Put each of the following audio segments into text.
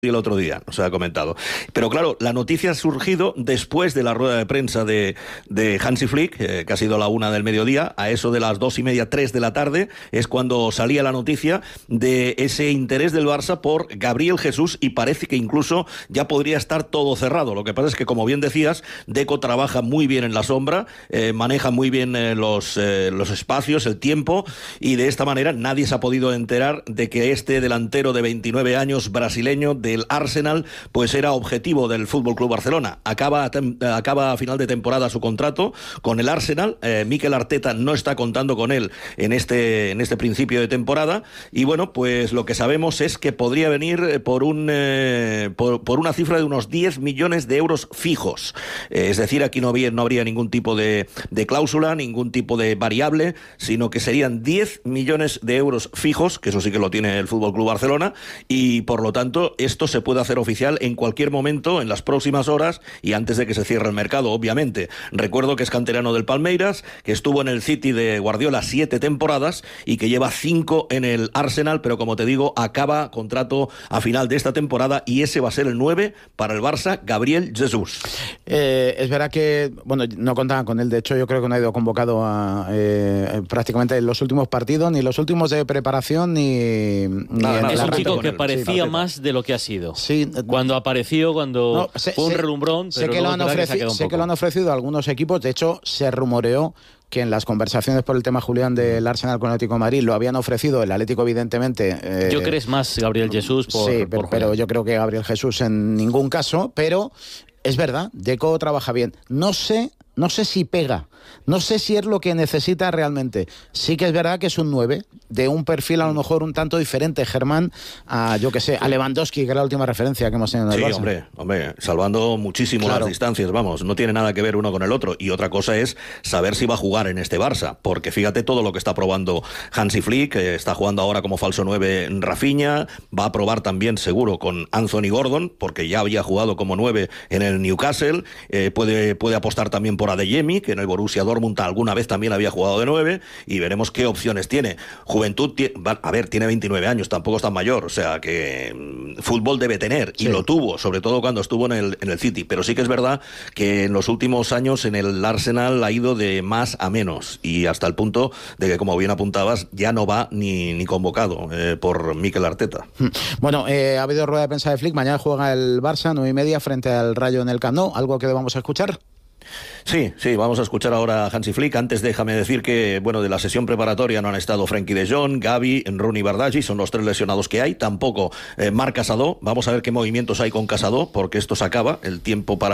el otro día, nos ha comentado. Pero claro, la noticia ha surgido después de la rueda de prensa de Hansi Flick, que ha sido la 1 del mediodía, a eso de las 2:30, 3 de la tarde, es cuando salía la noticia de ese interés del Barça por Gabriel Jesús, y parece que incluso ya podría estar todo cerrado. Lo que pasa es que, como bien decías, Deco trabaja muy bien en la sombra, maneja muy bien los espacios, el tiempo, y de esta manera nadie se ha podido enterar de que este delantero de 29 años brasileño del Arsenal pues era objetivo del Fútbol Club Barcelona. Acaba a final de temporada su contrato con el Arsenal. Mikel Arteta no está contando con él en este principio de temporada, y bueno, pues lo que sabemos es que podría venir por una cifra de unos 10 millones de euros fijos. Es decir, aquí no habría ningún tipo de cláusula, ningún tipo de variable, sino que serían 10 millones de euros fijos, que eso sí que lo tiene el Fútbol Club Barcelona, y por lo tanto esto se puede hacer oficial en cualquier momento, en las próximas horas, y antes de que se cierre el mercado, obviamente. Recuerdo que es canterano del Palmeiras, que estuvo en el City de Guardiola 7 temporadas y que lleva 5 en el Arsenal, pero como te digo, acaba contrato a final de esta temporada, y ese va a ser el 9 para el Barça, Gabriel Jesús. Es verdad que, bueno, no contaban con él. De hecho, yo creo que no ha ido convocado prácticamente en los últimos partidos, ni los últimos de preparación, ni es un chico que parecía más de lo que ha sido. Sí, cuando apareció, fue un relumbrón, pero sé que lo han ofrecido algunos equipos. De hecho, se rumoreó que en las conversaciones por el tema, Julián, del Arsenal con el Atlético de Madrid lo habían ofrecido. El Atlético, evidentemente... Yo creo que es más Gabriel Jesús pero yo creo que Gabriel Jesús en ningún caso. Pero es verdad, Deco trabaja bien. No sé si pega. No sé si es lo que necesita realmente. Sí que es verdad que es un 9, de un perfil a lo mejor un tanto diferente, Germán, a Lewandowski, que era la última referencia que hemos tenido en el Barça. Sí, hombre, salvando muchísimo las distancias, vamos, no tiene nada que ver uno con el otro. Y otra cosa es saber si va a jugar en este Barça, porque fíjate todo lo que está probando Hansi Flick, está jugando ahora como falso 9 Rafinha, va a probar también seguro con Anthony Gordon, porque ya había jugado como 9 en el Newcastle, puede apostar también por Adeyemi, que en el Borussia Dortmund alguna vez también había jugado de 9, y veremos qué opciones tiene. Juventud, tiene 29 años, tampoco es tan mayor, o sea que fútbol debe tener, y lo tuvo, sobre todo cuando estuvo en el City, pero sí que es verdad que en los últimos años en el Arsenal ha ido de más a menos, y hasta el punto de que, como bien apuntabas, ya no va ni convocado por Mikel Arteta. Bueno, ha habido rueda de prensa de Flick, mañana juega el Barça 9:30 frente al Rayo en el Camp Nou. ¿Algo que debamos escuchar? Sí, vamos a escuchar ahora a Hansi Flick. Antes déjame decir que, bueno, de la sesión preparatoria no han estado Frenkie de Jong, Gavi, Rooney Bardghji, son los 3 lesionados que hay, tampoco Marc Casadó. Vamos a ver qué movimientos hay con Casadó, porque esto se acaba, el tiempo para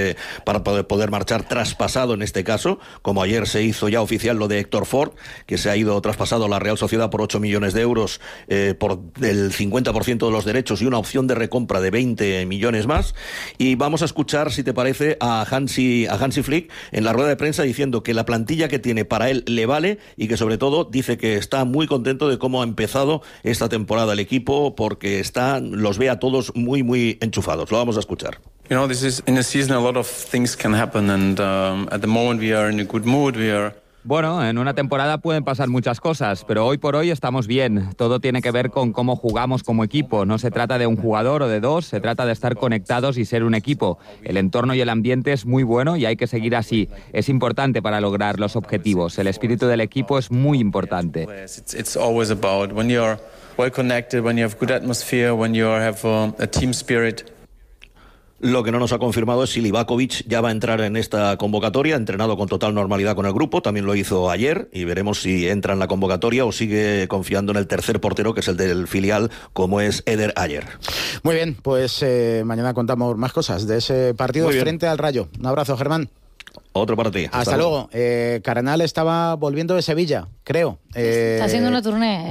poder marchar traspasado en este caso, como ayer se hizo ya oficial lo de Héctor Ford, que se ha ido traspasado a la Real Sociedad por 8 millones de euros, por el 50% de los derechos y una opción de recompra de 20 millones más. Y vamos a escuchar, si te parece, a Hansi Flick en la rueda de prensa diciendo que la plantilla que tiene para él le vale, y que sobre todo dice que está muy contento de cómo ha empezado esta temporada el equipo, porque los ve a todos muy, muy enchufados. Lo vamos a escuchar. This is in a season a lot of things can happen, and at the moment we are in a good mood. Bueno, en una temporada pueden pasar muchas cosas, pero hoy por hoy estamos bien. Todo tiene que ver con cómo jugamos como equipo. No se trata de un jugador o de dos, se trata de estar conectados y ser un equipo. El entorno y el ambiente es muy bueno y hay que seguir así. Es importante para lograr los objetivos. El espíritu del equipo es muy importante. It's always about when you're well connected, when you have good atmosphere, when you have a team spirit. Lo que no nos ha confirmado es si Livakovic ya va a entrar en esta convocatoria. Ha entrenado con total normalidad con el grupo, también lo hizo ayer, y veremos si entra en la convocatoria o sigue confiando en el tercer portero, que es el del filial, como es Eder Ayer. Muy bien, pues mañana contamos más cosas de ese partido frente al Rayo. Un abrazo, Germán. Otro para ti. Hasta luego. Cardenal estaba volviendo de Sevilla, creo. Está haciendo una tournée.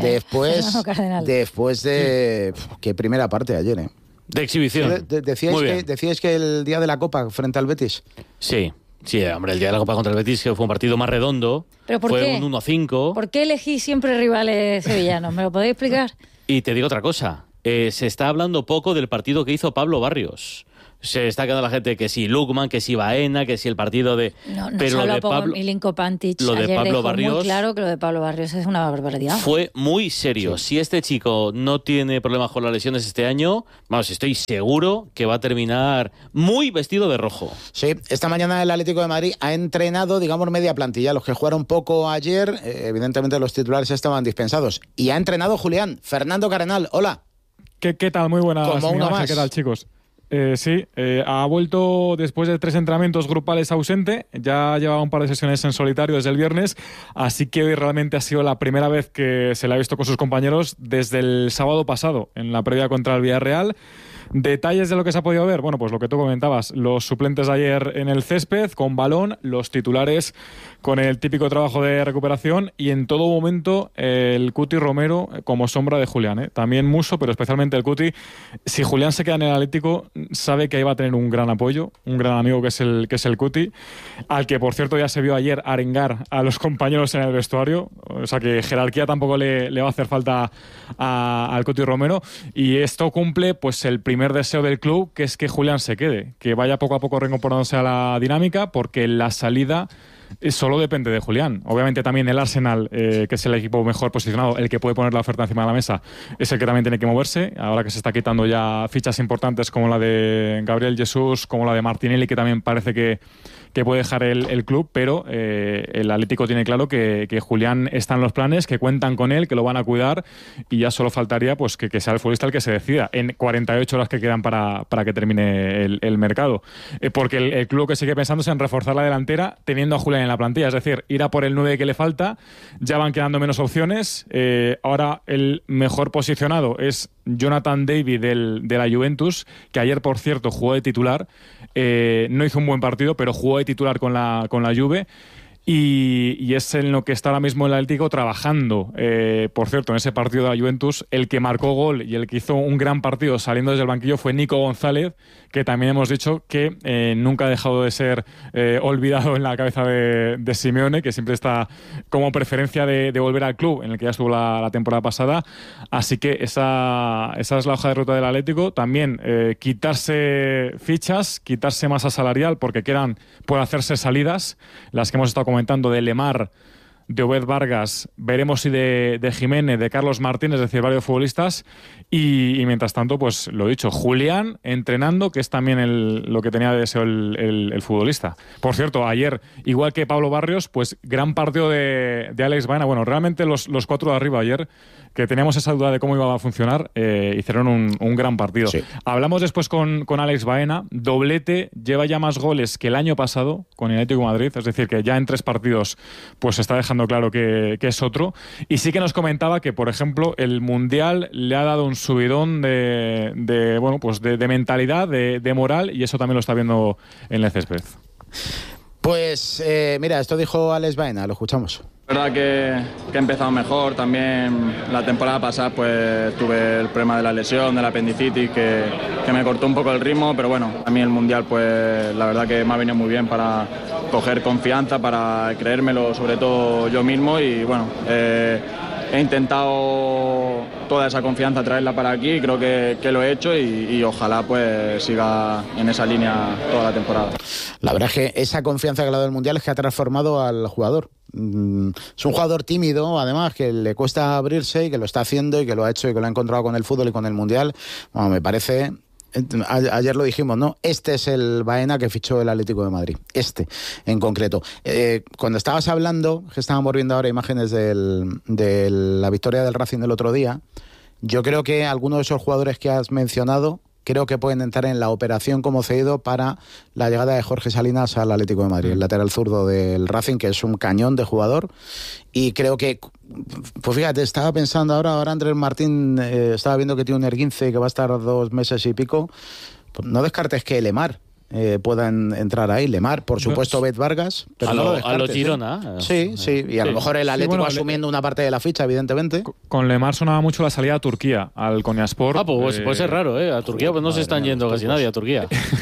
Después de... Qué primera parte ayer, De exhibición. Decíais que el día de la Copa frente al Betis. Sí, hombre, el día de la Copa contra el Betis, que fue un partido más redondo. ¿Pero por fue qué? Un 1-5. ¿Por qué elegís siempre rivales sevillanos? ¿Me lo podéis explicar? Y te digo otra cosa. se está hablando poco del partido que hizo Pablo Barrios. Se está quedando la gente que si Lukman, que si Baena, que si el partido de... No pero se habla lo de poco. Pablo, Milinko Pantic lo de ayer Pablo dejó Barrios muy claro que lo de Pablo Barrios es una barbaridad. fue muy serio. Si este chico no tiene problemas con las lesiones este año, vamos, estoy seguro que va a terminar muy vestido de rojo. Sí, esta mañana el Atlético de Madrid ha entrenado, digamos, media plantilla. Los que jugaron poco ayer, evidentemente los titulares estaban dispensados. Y ha entrenado Julián, Fernando Cardenal. Hola. ¿Qué tal? Muy buenas. Como uno más. ¿Qué tal, chicos? Ha vuelto después de 3 entrenamientos grupales ausente, ya llevaba un par de sesiones en solitario desde el viernes, así que hoy realmente ha sido la primera vez que se le ha visto con sus compañeros desde el sábado pasado, en la previa contra el Villarreal. Detalles de lo que se ha podido ver, bueno, pues lo que tú comentabas, los suplentes de ayer en el césped, con balón, los titulares con el típico trabajo de recuperación y en todo momento el Cuti Romero como sombra de Julián, ¿eh? También Musso, pero especialmente el Cuti. Si Julián se queda en el Atlético, sabe que ahí va a tener un gran apoyo, un gran amigo que es el Cuti, al que por cierto ya se vio ayer arengar a los compañeros en el vestuario, o sea que jerarquía tampoco le va a hacer falta al Cuti Romero, y esto cumple pues el primer deseo del club, que es que Julián se quede, que vaya poco a poco reincorporándose a la dinámica, porque la salida solo depende de Julián. Obviamente también el Arsenal, que es el equipo mejor posicionado, el que puede poner la oferta encima de la mesa, es el que también tiene que moverse, ahora que se está quitando ya fichas importantes como la de Gabriel Jesús, como la de Martinelli, que también parece que puede dejar el club, pero el Atlético tiene claro que Julián está en los planes, que cuentan con él, que lo van a cuidar, y ya solo faltaría pues que sea el futbolista el que se decida en 48 horas que quedan para que termine el mercado, porque el club que sigue pensando es en reforzar la delantera teniendo a Julián en la plantilla, es decir, ir a por el 9 que le falta. Ya van quedando menos opciones, ahora el mejor posicionado es Jonathan David de la Juventus, que ayer por cierto jugó de titular, no hizo un buen partido, pero jugó de titular con la Juve. Y es en lo que está ahora mismo el Atlético trabajando. Por cierto, en ese partido de la Juventus, el que marcó gol y el que hizo un gran partido saliendo desde el banquillo fue Nico González, que también hemos dicho que nunca ha dejado de ser olvidado en la cabeza de Simeone, que siempre está como preferencia de volver al club, en el que ya estuvo la temporada pasada. Así que esa es la hoja de ruta del Atlético. También quitarse fichas, quitarse masa salarial, porque quedan por hacerse salidas, las que hemos estado comentando de Lemar, de Obed Vargas, veremos si de Jiménez, de Carlos Martínez, es decir, varios futbolistas, y mientras tanto, pues lo dicho, Julián entrenando, que es también lo que tenía de deseo el futbolista. Por cierto, ayer, igual que Pablo Barrios, pues gran partido de Alex Baena. Bueno, realmente los 4 de arriba ayer, que teníamos esa duda de cómo iba a funcionar, hicieron un gran partido. Sí. Hablamos después con Alex Baena, doblete, lleva ya más goles que el año pasado con el Atlético de Madrid, es decir, que ya en 3 partidos pues está dejando claro que es otro, y sí que nos comentaba que, por ejemplo, el Mundial le ha dado un subidón de mentalidad, de moral, y eso también lo está viendo en el césped. Pues mira, esto dijo Alex Baena, lo escuchamos. La verdad que he empezado mejor. También la temporada pasada pues tuve el problema de la lesión, de la apendicitis, que me cortó un poco el ritmo, pero bueno, a mí el Mundial pues la verdad que me ha venido muy bien para coger confianza, para creérmelo sobre todo yo mismo, y bueno, he intentado toda esa confianza traerla para aquí, y creo que lo he hecho, y ojalá pues siga en esa línea toda la temporada. La verdad es que esa confianza que le ha dado el Mundial es que ha transformado al jugador. Es un jugador tímido, además, que le cuesta abrirse, y que lo está haciendo, y que lo ha hecho, y que lo ha encontrado con el fútbol y con el Mundial. Bueno, me parece... Ayer lo dijimos, ¿no? Este es el Baena que fichó el Atlético de Madrid. Este, en concreto. Cuando estabas hablando, que estábamos viendo ahora imágenes de la victoria del Racing del otro día, yo creo que algunos de esos jugadores que has mencionado creo que pueden entrar en la operación como cedido para la llegada de Jorge Salinas al Atlético de Madrid, el lateral zurdo del Racing, que es un cañón de jugador. Y creo que, pues fíjate, estaba pensando ahora Andrés Martín, estaba viendo que tiene un esguince que va a estar 2 meses y pico. Pues no descartes que Lemar puedan entrar ahí. Lemar, por supuesto, Bet Vargas, pero a lo Girona. Sí, y a lo mejor el Atlético asumiendo una parte de la ficha, evidentemente. Con Lemar sonaba mucho la salida a Turquía, al Konyaspor. Pues puede ser raro, a Turquía pues no se están yendo casi nadie a Turquía.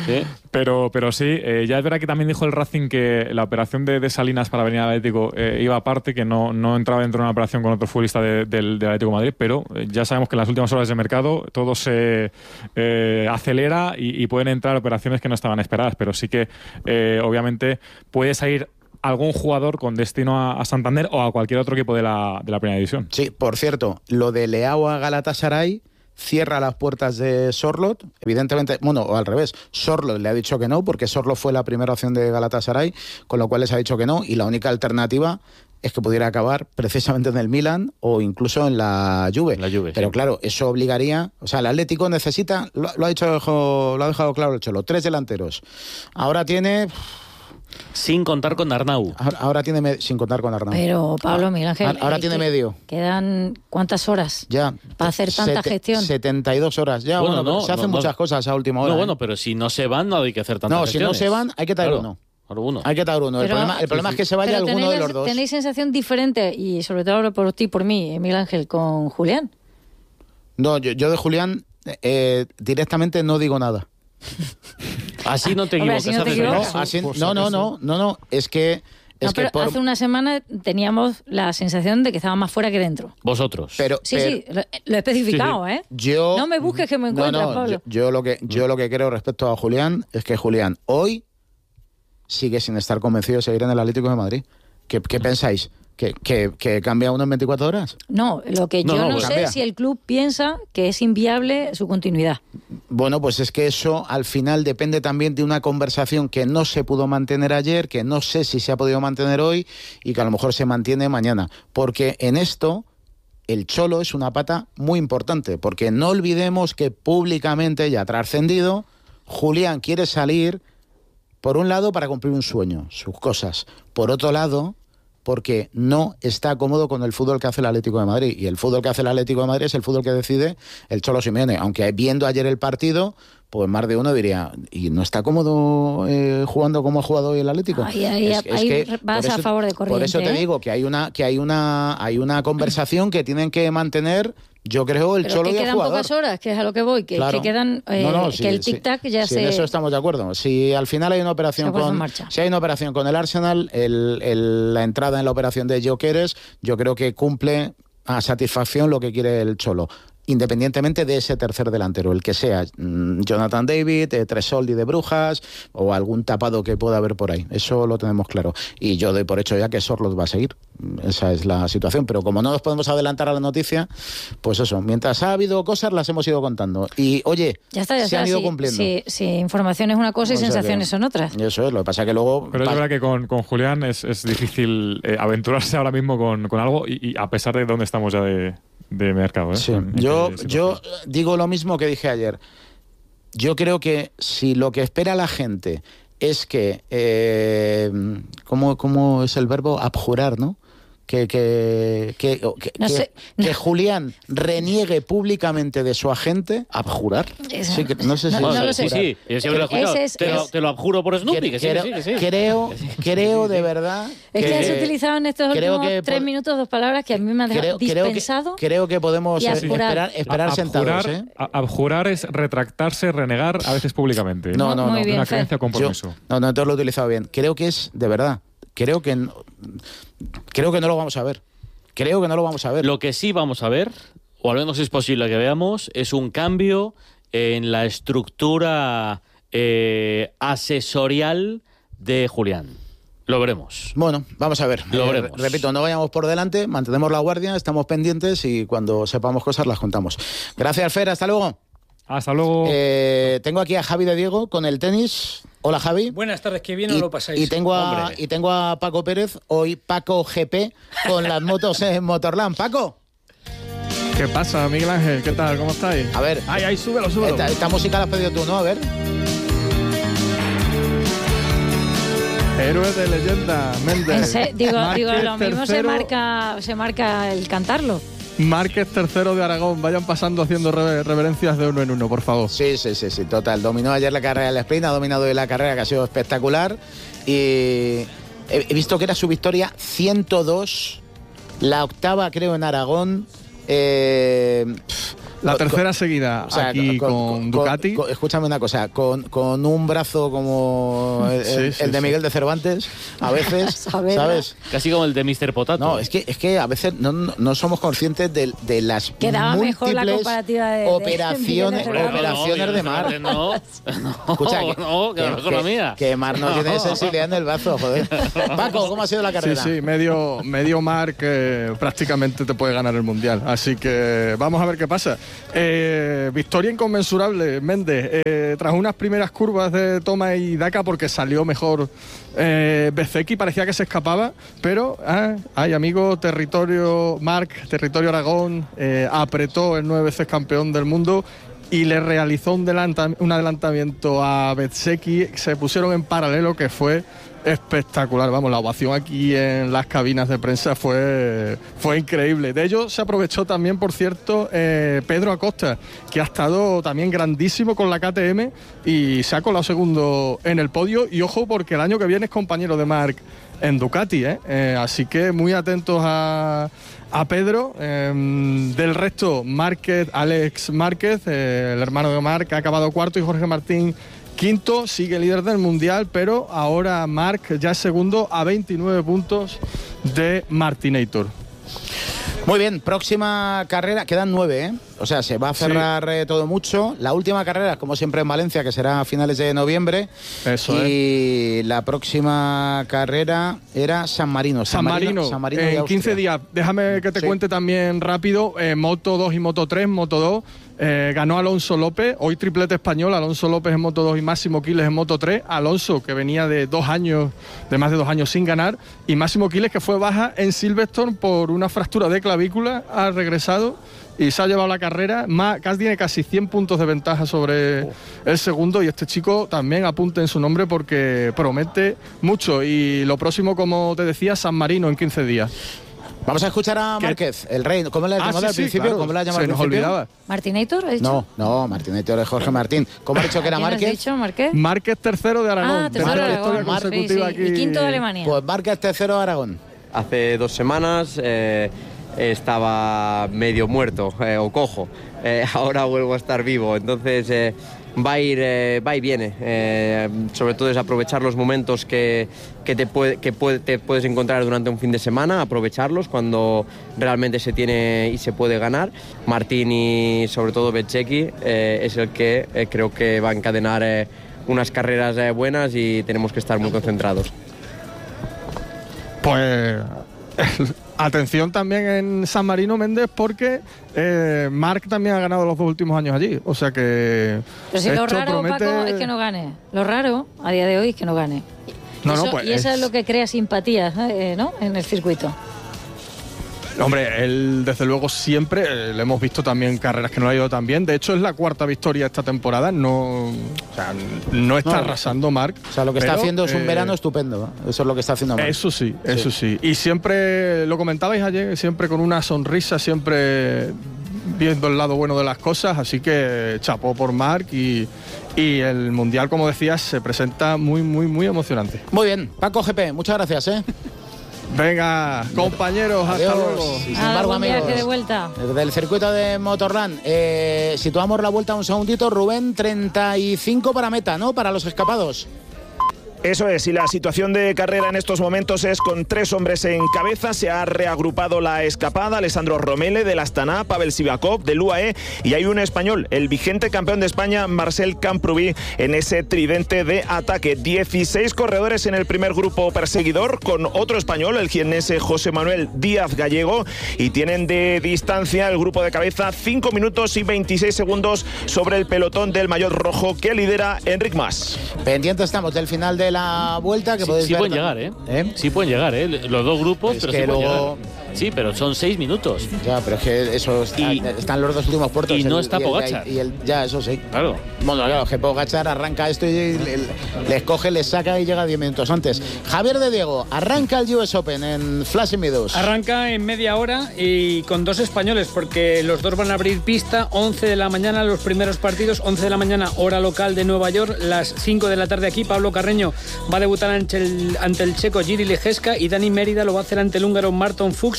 Sí. Pero sí, ya es verdad que también dijo el Racing que la operación de Salinas para venir al Atlético iba aparte, que no entraba dentro de una operación con otro futbolista del Atlético de Madrid, pero ya sabemos que en las últimas horas de mercado todo se acelera y pueden entrar operaciones que no estaban esperadas, pero sí que obviamente puede salir algún jugador con destino a Santander o a cualquier otro equipo de la primera división. Sí, por cierto, lo de Leao a Galatasaray cierra las puertas de Sorloth, evidentemente, bueno, o al revés, Sorloth le ha dicho que no, porque Sorloth fue la primera opción de Galatasaray, con lo cual les ha dicho que no, y la única alternativa es que pudiera acabar precisamente en el Milan o incluso en la Juve. Pero claro, eso obligaría, o sea, el Atlético necesita, lo ha dejado claro el Cholo, 3 delanteros. Ahora tiene... Sin contar con Arnau. Ahora tiene sin contar con Arnau. Pero Pablo, Miguel Ángel, ahora tiene medio. Quedan ¿cuántas horas? Ya. Para hacer tanta gestión. 72 horas. Ya, bueno, se hacen muchas cosas a última hora. No, bueno, pero si no se van, no hay que hacer tantas gestiones. No, si no se van, hay que traer uno. Hay que traer uno. Pero, el problema es que se vaya alguno de los dos. ¿Tenéis sensación diferente, y sobre todo ahora por ti y por mí, Miguel Ángel, con Julián? No, yo de Julián directamente no digo nada. Así no te equivocas. No, es que... Hace una semana teníamos la sensación de que estaba más fuera que dentro. Vosotros. Sí, lo he especificado, ¿eh? No me busques que me encuentres, Pablo. Yo lo que creo respecto a Julián es que Julián hoy sigue sin estar convencido de seguir en el Atlético de Madrid. ¿Qué pensáis? ¿Que cambia uno en 24 horas? No, lo que yo no sé es si el club piensa que es inviable su continuidad. Bueno, pues es que eso al final depende también de una conversación que no se pudo mantener ayer, que no sé si se ha podido mantener hoy y que a lo mejor se mantiene mañana. Porque en esto el Cholo es una pata muy importante, porque no olvidemos que públicamente, ya trascendido, Julián quiere salir, por un lado, para cumplir un sueño, sus cosas. Por otro lado, porque no está cómodo con el fútbol que hace el Atlético de Madrid. Y el fútbol que hace el Atlético de Madrid es el fútbol que decide el Cholo Simeone. Aunque viendo ayer el partido, pues más de uno diría, ¿y no está cómodo jugando como ha jugado hoy el Atlético? Ahí vas a favor de corriente. Por eso te digo que hay una conversación que tienen que mantener, yo creo, el Cholo y el jugador. Quedan pocas horas, que es a lo que voy, que quedan que el tic-tac ya se... En eso estamos de acuerdo. Si al final hay una operación con el Arsenal, la entrada en la operación de Gyökeres, yo creo que cumple a satisfacción lo que quiere el Cholo, independientemente de ese tercer delantero, el que sea, Jonathan David, Tresoldi de Brujas o algún tapado que pueda haber por ahí. Eso lo tenemos claro. Y yo doy por hecho ya que Sorloth va a seguir. Esa es la situación. Pero como no nos podemos adelantar a la noticia, pues eso, mientras ha habido cosas, las hemos ido contando. Y oye, se han ido cumpliendo. Sí, información es una cosa y sensaciones son otras. Eso es, lo que pasa que luego... Pero es verdad que con Julián es difícil aventurarse ahora mismo con algo y a pesar de dónde estamos ya de mercado. Sí. Yo digo lo mismo que dije ayer. Yo creo que si lo que espera la gente es que ¿cómo es el verbo? Abjurar, ¿no? Que Julián reniegue públicamente de su agente. ¿Abjurar? Sí, no sé si no lo sé. Sí, yo siempre lo he escuchado. Te lo abjuro por Snoopy. Creo de verdad es que has utilizado en estos últimos 3 minutos 2 palabras que a mí me han dejado dispensado. Creo que podemos esperar sentados. Abjurar es retractarse, renegar, a veces públicamente. No. Muy bien, una creencia o compromiso. Entonces lo he utilizado bien. Creo que es, de verdad, creo que no lo vamos a ver. Lo que sí vamos a ver, o al menos es posible que veamos, es un cambio en la estructura asesorial de Julián. Lo veremos. Bueno, vamos a ver. Lo veremos. Repito, no vayamos por delante, mantenemos la guardia, estamos pendientes y cuando sepamos cosas las contamos. Gracias, Fer, hasta luego. Hasta luego. Tengo aquí a Javi de Diego con el tenis. Hola, Javi. Buenas tardes, que bien os lo pasáis. Y tengo a Paco Pérez, hoy Paco GP, con las motos en Motorland. Paco. ¿Qué pasa, Miguel Ángel? ¿Qué tal? ¿Cómo estáis? A ver. Ay, súbelo. Esta música la has pedido tú, ¿no? A ver. Héroe de leyenda, Méndez. Digo, lo mismo se marca el cantarlo. Márquez tercero de Aragón, vayan pasando haciendo reverencias de uno en uno, por favor. Sí, total. Dominó ayer la carrera del sprint, ha dominado hoy la carrera, que ha sido espectacular. Y he visto que era su victoria 102, la octava creo en Aragón. La tercera seguida, o sea, aquí con Ducati. Escúchame una cosa, con un brazo como el de Miguel de Cervantes, a veces, ¿sabes? Casi como el de Mr. Potato. No, es que a veces no somos conscientes de las quedaba mejor la comparativa de operaciones de Marc. Escucha, que Marc no tiene sensibilidad en el brazo, joder. Paco, ¿cómo ha sido la carrera? Sí, medio Marc prácticamente te puede ganar el Mundial. Así que vamos a ver qué pasa. Victoria inconmensurable, Méndez, tras unas primeras curvas de toma y daca, porque salió mejor Bezzecchi, parecía que se escapaba, pero amigo, territorio Marc, territorio Aragón, apretó el 9 veces campeón del mundo y le realizó un adelantamiento a Bezzecchi. Se pusieron en paralelo, que fue espectacular. Vamos, la ovación aquí en las cabinas de prensa fue increíble. De ello se aprovechó también, por cierto, Pedro Acosta, que ha estado también grandísimo con la KTM y se ha colado segundo en el podio. Y ojo, porque el año que viene es compañero de Marc en Ducati, así que muy atentos a Pedro. Del resto, Alex Márquez, el hermano de Marc, ha acabado cuarto, y Jorge Martín quinto, sigue líder del Mundial, pero ahora Marc ya es segundo a 29 puntos de Martinator. Muy bien, próxima carrera, quedan 9, o sea, se va a cerrar todo mucho. La última carrera, como siempre, en Valencia, que será a finales de noviembre. Eso y la próxima carrera era San Marino en 15 días. Déjame que te cuente también rápido, Moto 2 y Moto 3, Moto 2. Ganó Alonso López, hoy triplete español, Alonso López en Moto 2 y Máximo Quiles en Moto 3. Alonso, que venía de más de 2 años sin ganar, y Máximo Quiles, que fue baja en Silverstone por una fractura de clavícula, ha regresado y se ha llevado la carrera. Tiene casi 100 puntos de ventaja sobre el segundo, y este chico también apunte en su nombre porque promete mucho. Y lo próximo, como te decía, San Marino en 15 días. Vamos a escuchar a Márquez, el rey. ¿Cómo le ha llamado al principio? Claro. ¿Cómo le ha llamado al principio? Olvidaba. ¿Martinator ha dicho? No, Martinator es Jorge Martín. ¿Cómo ha dicho que era Márquez? ¿Has dicho, Márquez? Márquez, tercero de Aragón. Tercero de Aragón. Consecutiva aquí. Y quinto de Alemania. Pues Márquez, tercero de Aragón. Hace 2 semanas estaba medio muerto o cojo. Ahora vuelvo a estar vivo. Entonces va y viene. Sobre todo es aprovechar los momentos que te puedes encontrar durante un fin de semana, aprovecharlos cuando realmente se tiene y se puede ganar. Martín y sobre todo Bezzecchi es el que creo que va a encadenar unas carreras buenas, y tenemos que estar muy concentrados. Pues atención también en San Marino, Méndez, porque Marc también ha ganado los 2 últimos años allí. O sea que pero si lo raro, promete... Paco, es que no gane. Lo raro a día de hoy es que no gane. Y eso es lo que crea simpatía, ¿no?, en el circuito. Hombre, él desde luego siempre, le hemos visto también carreras que no le ha ido tan bien. De hecho, es la 4ª victoria esta temporada. No está arrasando Marc. O sea, lo que está haciendo es un verano estupendo, ¿no? Eso es lo que está haciendo Marc. Eso sí. Y siempre, lo comentabais ayer, siempre con una sonrisa, siempre viendo el lado bueno de las cosas. Así que chapó por Marc, y el Mundial, como decías, se presenta muy, muy, muy emocionante. Muy bien, Paco GP, muchas gracias, Venga, compañeros, adiós. Hasta luego. Sin embargo, amigos, de vuelta. Del circuito de Motorland, situamos la vuelta un segundito. Rubén, 35 para meta, ¿no?, para los escapados. Eso es, y la situación de carrera en estos momentos es con 3 hombres en cabeza. Se ha reagrupado la escapada: Alessandro Romele del Astana, Pavel Sivakov del UAE, y hay un español, el vigente campeón de España, Marcel Camprubí, en ese tridente de ataque. 16 corredores en el primer grupo perseguidor, con otro español, el jiennense José Manuel Díaz Gallego, y tienen de distancia el grupo de cabeza 5 minutos y 26 segundos sobre el pelotón del maillot rojo que lidera Enric Mas. Pendientes estamos del final de la vuelta, que podéis ver. Pueden llegar, Sí pueden llegar, los 2 grupos, pero sí pueden llegar. Sí, pero son 6 minutos. Ya, pero es que eso están los 2 últimos puertos. Y no está Pogačar. Ya, eso sí. Claro. Bueno, claro, que Pogačar arranca esto y les coge, les saca y llega 10 minutos antes. Javier de Diego, arranca el US Open en Flushing Meadows. Arranca en media hora y con 2 españoles, porque los 2 van a abrir pista. 11 de la mañana los primeros partidos, 11 de la mañana hora local de Nueva York, las 5 de la tarde aquí. Pablo Carreño va a debutar ante el checo Jiri Lejeska, y Dani Mérida lo va a hacer ante el húngaro Marton Fuchs.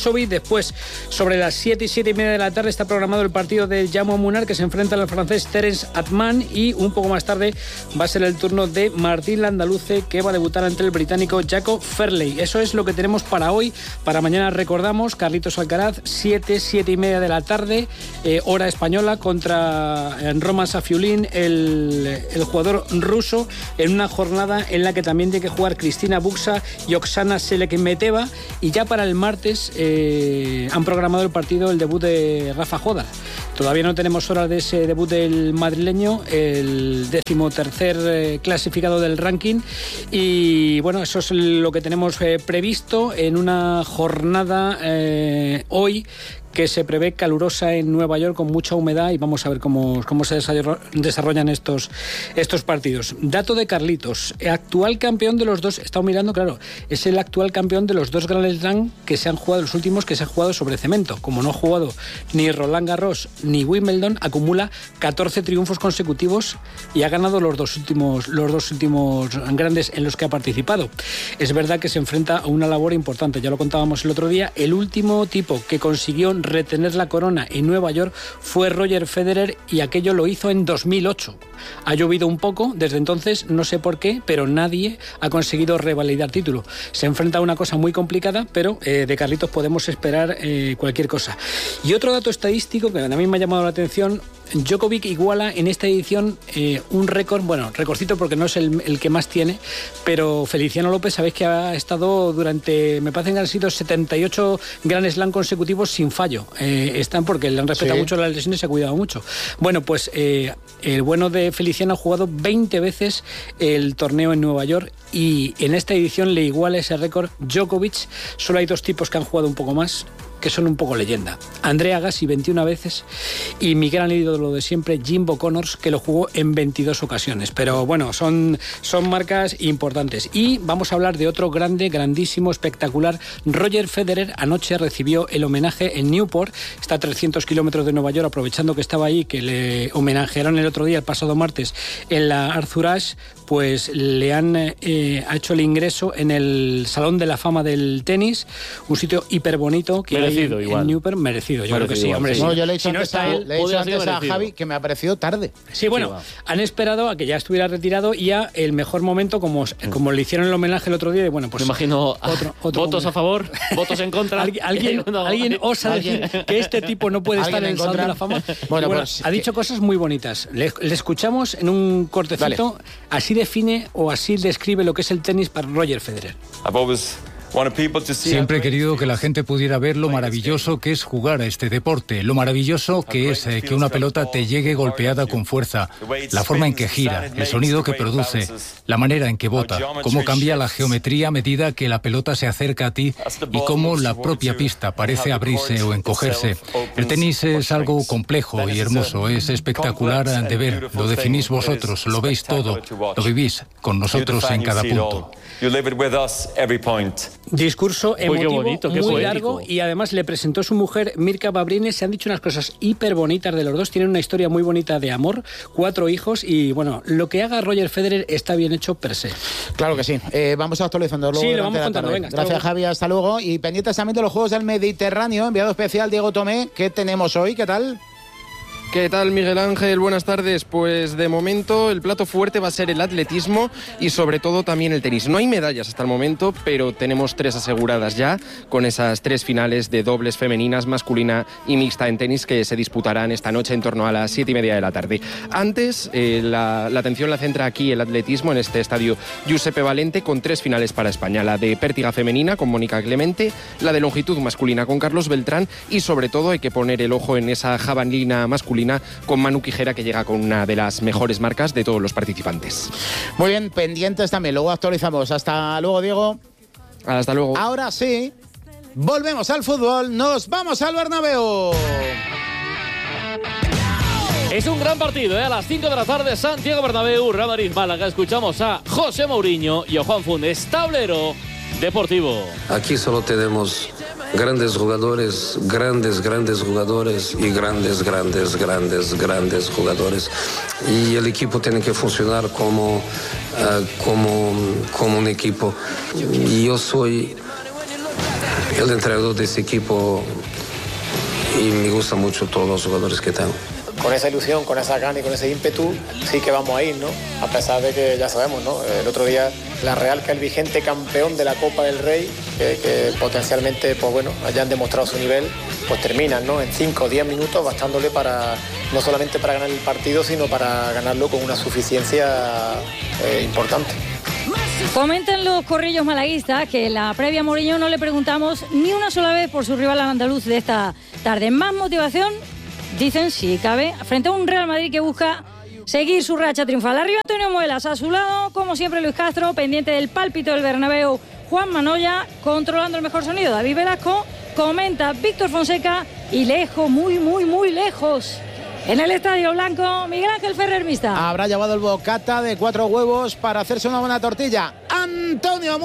Varsovie. Después, sobre las 7 y 7 y media de la tarde, está programado el partido de Jaume Munar, que se enfrenta al francés Terence Atman, y un poco más tarde va a ser el turno de Martín Landaluce, que va a debutar ante el británico Jaco Fairley. Eso es lo que tenemos para hoy. Para mañana recordamos Carlitos Alcaraz, 7 y media de la tarde, hora española, contra Roman Safiullin, el jugador ruso, en una jornada en la que también tiene que jugar Cristina Buxa y Oksana Selekmeteva. Y ya para el martes han programado el partido, el debut de Rafa Jodar. Todavía no tenemos horas de ese debut del madrileño, el 13º clasificado del ranking. Y bueno, eso es lo que tenemos previsto en una jornada hoy que se prevé calurosa en Nueva York, con mucha humedad, y vamos a ver cómo se desarrollan estos partidos. Dato de Carlitos, actual campeón de los dos, he estado mirando, claro, es el actual campeón de los dos Grand Slam que se han jugado, los últimos que se han jugado sobre cemento. Como no ha jugado ni Roland Garros ni Wimbledon, acumula 14 triunfos consecutivos y ha ganado los dos últimos grandes en los que ha participado. Es verdad que se enfrenta a una labor importante, ya lo contábamos el otro día. El último tipo que consiguió retener la corona en Nueva York fue Roger Federer, y aquello lo hizo en 2008. Ha llovido un poco desde entonces, no sé por qué, pero nadie ha conseguido revalidar título. Se enfrenta a una cosa muy complicada, pero de Carlitos podemos esperar cualquier cosa. Y otro dato estadístico que a mí me ha llamado la atención: Djokovic iguala en esta edición un récord, bueno, recordcito porque no es el que más tiene, pero Feliciano López, sabéis que ha estado durante, me parece que han sido 78 Grand Slam consecutivos sin fallo. Están porque le han respetado mucho las lesiones y se ha cuidado mucho. Bueno, pues el bueno de Feliciano ha jugado 20 veces el torneo en Nueva York, y en esta edición le iguala ese récord Djokovic. Solo hay dos tipos que han jugado un poco más, que son un poco leyenda: Andrea Agassi 21 veces, y mi gran ídolo de siempre, Jimbo Connors, que lo jugó en 22 ocasiones. Pero bueno, son marcas importantes. Y vamos a hablar de otro grande, grandísimo, espectacular. Roger Federer anoche recibió el homenaje en Newport, está a 300 kilómetros de Nueva York, aprovechando que estaba ahí, que le homenajearon el otro día, el pasado martes, en la Arthur Ashe. Pues le ha hecho el ingreso en el Salón de la Fama del Tenis, un sitio hiper bonito que merecido, hay en Newport. Merecido, yo creo que sí, hombre. No, yo le he dicho antes a Javi que me ha parecido tarde. Sí, bueno, han esperado a que ya estuviera retirado, y a el mejor momento, como le hicieron el homenaje el otro día, y bueno, pues me imagino otro votos a favor, votos en contra. ¿Alguien osa decir que este tipo no puede estar en el Salón de la Fama? Bueno, pues, ha dicho cosas muy bonitas. Le escuchamos en un cortecito. Vale. Así define o así describe lo que es el tenis para Roger Federer. Siempre he querido que la gente pudiera ver lo maravilloso que es jugar a este deporte, lo maravilloso que es que una pelota te llegue golpeada con fuerza, la forma en que gira, el sonido que produce, la manera en que bota, cómo cambia la geometría a medida que la pelota se acerca a ti y cómo la propia pista parece abrirse o encogerse. El tenis es algo complejo y hermoso, es espectacular de ver, lo definís vosotros, lo veis todo, lo vivís con nosotros en cada punto. Discurso emotivo, muy largo, y además le presentó su mujer Mirka Babrines. Se han dicho unas cosas hiper bonitas de los dos, tienen una historia muy bonita de amor, 4 hijos, y bueno, lo que haga Roger Federer está bien hecho per se. Claro que sí. Vamos actualizando luego. Sí, lo vamos contando. Venga, gracias, Javi, hasta luego. Y pendientes también de los Juegos del Mediterráneo, enviado especial Diego Tomé. ¿Qué tenemos hoy? ¿Qué tal? ¿Qué tal, Miguel Ángel? Buenas tardes. Pues de momento el plato fuerte va a ser el atletismo y sobre todo también el tenis. No hay medallas hasta el momento, pero tenemos 3 aseguradas ya, con esas 3 finales de dobles femeninas, masculina y mixta en tenis, que se disputarán esta noche en torno a las 7:30 de la tarde. Antes, la atención la centra aquí el atletismo, en este estadio Giuseppe Valente, con 3 finales para España: la de pértiga femenina con Mónica Clemente, la de longitud masculina con Carlos Beltrán, y sobre todo hay que poner el ojo en esa jabalina masculina con Manu Quijera, que llega con una de las mejores marcas de todos los participantes. Muy bien, pendientes también, luego actualizamos. Hasta luego, Diego. Hasta luego. Ahora sí, volvemos al fútbol, nos vamos al Bernabéu. Es un gran partido, a las 5 de la tarde, Santiago Bernabéu, Real Madrid, Málaga. Escuchamos a José Mourinho y a Juan Funes, tablero deportivo. Aquí solo tenemos grandes jugadores, grandes jugadores y grandes jugadores. Y el equipo tiene que funcionar como un equipo. Y yo soy el entrenador de ese equipo y me gustan mucho todos los jugadores que tengo. Con esa ilusión, con esa gana y con ese ímpetu, sí que vamos a ir, ¿no? A pesar de que ya sabemos, ¿no? El otro día la Real, que es el vigente campeón de la Copa del Rey, que potencialmente, pues bueno, hayan demostrado su nivel, pues terminan, ¿no? En 5 o 10 minutos, bastándole para, no solamente para ganar el partido, sino para ganarlo con una suficiencia importante. Comentan los corrillos malaguistas que en la previa a Mourinho no le preguntamos ni una sola vez por su rival andaluz de esta tarde. Más motivación, dicen, si cabe, frente a un Real Madrid que busca seguir su racha triunfal. Arriba Antonio Muelas, a su lado, como siempre, Luis Castro, pendiente del pálpito del Bernabéu, Juan Manoya, controlando el mejor sonido, David Velasco, comenta Víctor Fonseca y lejos, muy, muy, muy lejos, en el Estadio Blanco, Miguel Ángel Ferrer Mista. Habrá llevado el bocata de 4 huevos para hacerse una buena tortilla. Antonio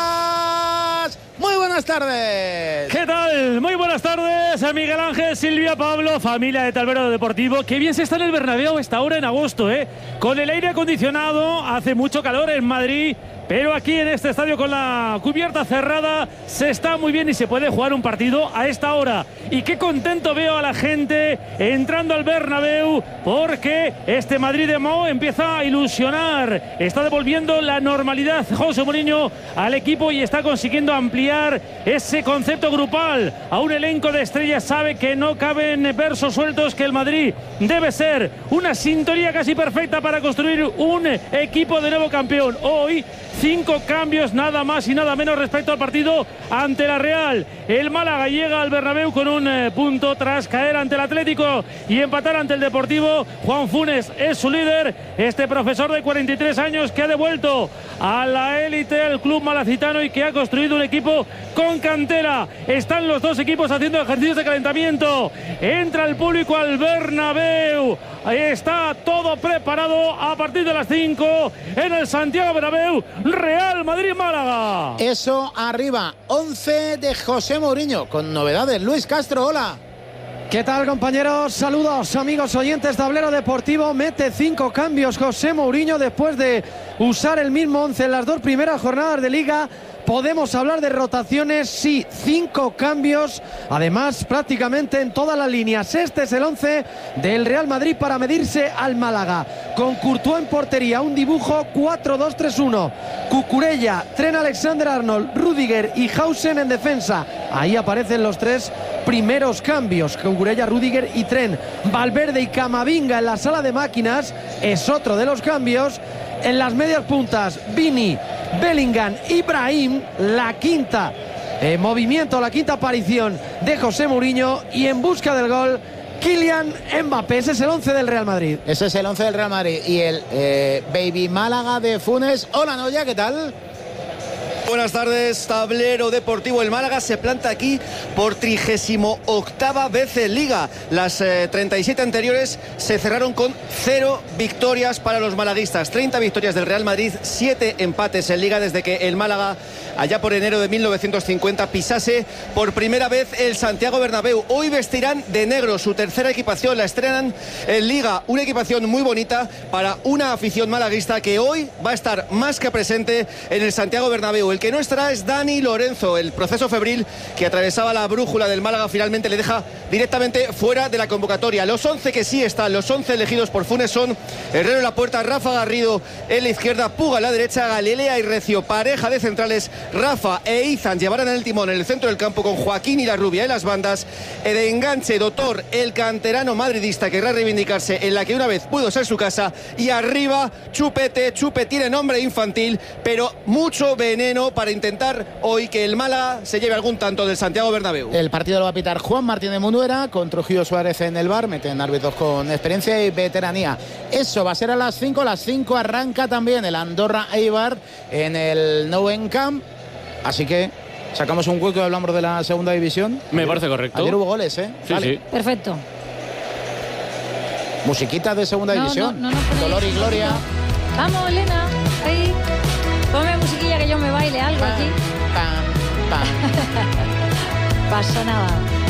Muelas, muy buenas tardes. ¿Qué tal? Muy buenas tardes a Miguel Ángel, Silvia, Pablo, familia de Talvero Deportivo. Qué bien se está en el Bernabéu esta hora en agosto, ¿eh? Con el aire acondicionado, hace mucho calor en Madrid, pero aquí en este estadio con la cubierta cerrada se está muy bien y se puede jugar un partido a esta hora. Y qué contento veo a la gente entrando al Bernabéu, porque este Madrid de Mo empieza a ilusionar. Está devolviendo la normalidad José Mourinho al equipo y está consiguiendo ampliar ese concepto grupal a un elenco de estrellas. Sabe que no caben versos sueltos, que el Madrid debe ser una sintonía casi perfecta para construir un equipo de nuevo campeón. Hoy 5 cambios, nada más y nada menos, respecto al partido ante la Real. El Málaga llega al Bernabéu con un punto tras caer ante el Atlético y empatar ante el Deportivo. Juan Funes es su líder, este profesor de 43 años que ha devuelto a la élite al club malacitano y que ha construido un equipo con cantera. Están los dos equipos haciendo ejercicios de calentamiento. Entra el público al Bernabéu. Ahí está todo preparado a partir de las 5 en el Santiago Bernabéu. Real Madrid-Málaga. Eso arriba, 11 de José Mourinho, con novedades. Luis Castro, hola. ¿Qué tal, compañeros? Saludos, amigos oyentes. Tablero Deportivo, mete 5 cambios José Mourinho después de usar el mismo 11 en las 2 primeras jornadas de Liga. Podemos hablar de rotaciones, sí, 5 cambios, además prácticamente en todas las líneas. Este es el 11 del Real Madrid para medirse al Málaga, con Courtois en portería, un dibujo 4-2-3-1, Cucurella, Trent Alexander-Arnold, Rüdiger y Hausen en defensa. Ahí aparecen los 3 primeros cambios, Cucurella, Rüdiger y Trent. Valverde y Camavinga en la sala de máquinas es otro de los cambios. En las medias puntas, Vini, Bellingham y Brahim, la quinta movimiento, la quinta aparición de José Mourinho, y en busca del gol, Kylian Mbappé. Ese es el 11 del Real Madrid. Ese es el 11 del Real Madrid. Y el Baby Málaga de Funes. Hola, Noya, ¿qué tal? Buenas tardes, Tablero Deportivo. El Málaga se planta aquí por 38ª vez en Liga. Las 37 anteriores se cerraron con 0 victorias para los malaguistas. 30 victorias del Real Madrid, 7 empates en Liga desde que el Málaga, allá por enero de 1950, pisase por primera vez el Santiago Bernabéu. Hoy vestirán de negro, su tercera equipación, la estrenan en Liga. Una equipación muy bonita para una afición malaguista que hoy va a estar más que presente en el Santiago Bernabéu. El que no estará es Dani Lorenzo. El proceso febril que atravesaba la brújula del Málaga finalmente le deja directamente fuera de la convocatoria. Los 11 que sí están, los 11 elegidos por Funes, son Herrero en la puerta, Rafa Garrido en la izquierda, Puga en la derecha, Galilea y Recio, pareja de centrales. Rafa e Izan llevarán el timón en el centro del campo, con Joaquín y la Rubia en las bandas. De enganche, Doctor, el canterano madridista, querrá reivindicarse en la que una vez pudo ser su casa. Y arriba, Chupete. Chupe tiene nombre infantil, pero mucho veneno para intentar hoy que el Málaga se lleve algún tanto del Santiago Bernabéu. El partido lo va a pitar Juan Martín de Munduera, con Trujillo Suárez en el bar. Meten árbitros con experiencia y veteranía. Eso va a ser a las 5. A las 5 arranca también el Andorra Eibar en el Nou Camp. Así que sacamos un hueco y hablamos de la segunda división. Me parece correcto. Ayer hubo goles, ¿eh? Sí, vale. sí. Perfecto. Musiquita de segunda división. No, Dolor y Gloria. Vamos, Elena. Ahí. Ponme musiquilla que yo me baile algo Pam, aquí. Pam, pam. Pasa nada.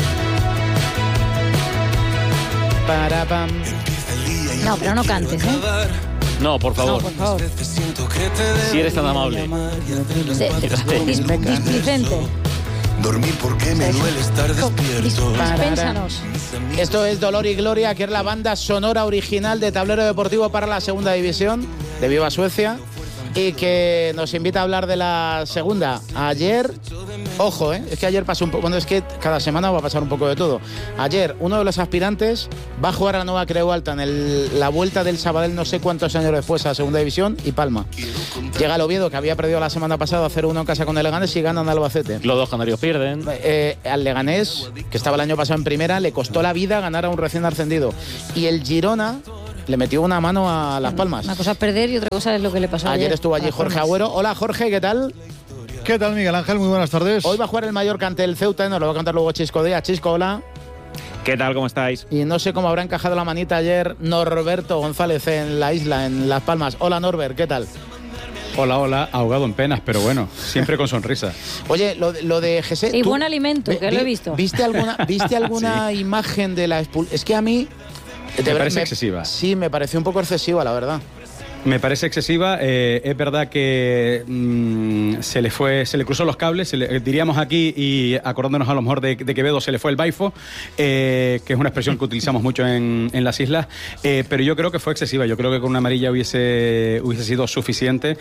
Para, pam. No, pero no cantes, ¿eh? No, por favor. No, por favor. Si eres tan amable. Displicente. dormir porque me duele estar despierto. Dispénsanos. Esto es Dolor y Gloria, que es la banda sonora original de Tablero Deportivo para la segunda división de Viva Suecia, y que nos invita a hablar de la segunda. Ayer, ojo, es que ayer pasó un poco, bueno, es que cada semana va a pasar un poco de todo. Ayer, uno de los aspirantes va a jugar a la nueva Creu Alta en la vuelta del Sabadell, no sé cuántos años después, a la segunda división, y palma. Llega el Oviedo, que había perdido la semana pasada 0-1 en casa con el Leganés, y ganan al Albacete. Los dos canarios pierden. Al Leganés, que estaba el año pasado en primera, le costó la vida ganar a un recién ascendido. Y el Girona le metió una mano a Las Palmas. Una cosa es perder y otra cosa es lo que le pasó ayer. Estuvo allí Jorge Agüero. Hola, Jorge, ¿qué tal? ¿Qué tal, Miguel Ángel? Muy buenas tardes. Hoy va a jugar el Mallorca ante el Ceuta, nos lo va a contar luego Chisco Díaz. Chisco, hola. ¿Qué tal? ¿Cómo estáis? Y no sé cómo habrá encajado la manita ayer Norberto González en la isla, en Las Palmas. Hola, Norbert, ¿qué tal? Hola, ahogado en penas, pero bueno, siempre con sonrisa. Oye, lo de Jesse... Y buen alimento, que lo he visto. ¿Viste alguna Sí. imagen de la expulsión? Es que a mí... Me parece excesiva. Sí, me pareció un poco excesiva, la verdad. Me parece excesiva. Es verdad que se le cruzó los cables, diríamos aquí, y acordándonos a lo mejor de Quevedo, se le fue el baifo, que es una expresión que utilizamos mucho en las islas, pero yo creo que fue excesiva. Yo creo que con una amarilla hubiese sido suficiente,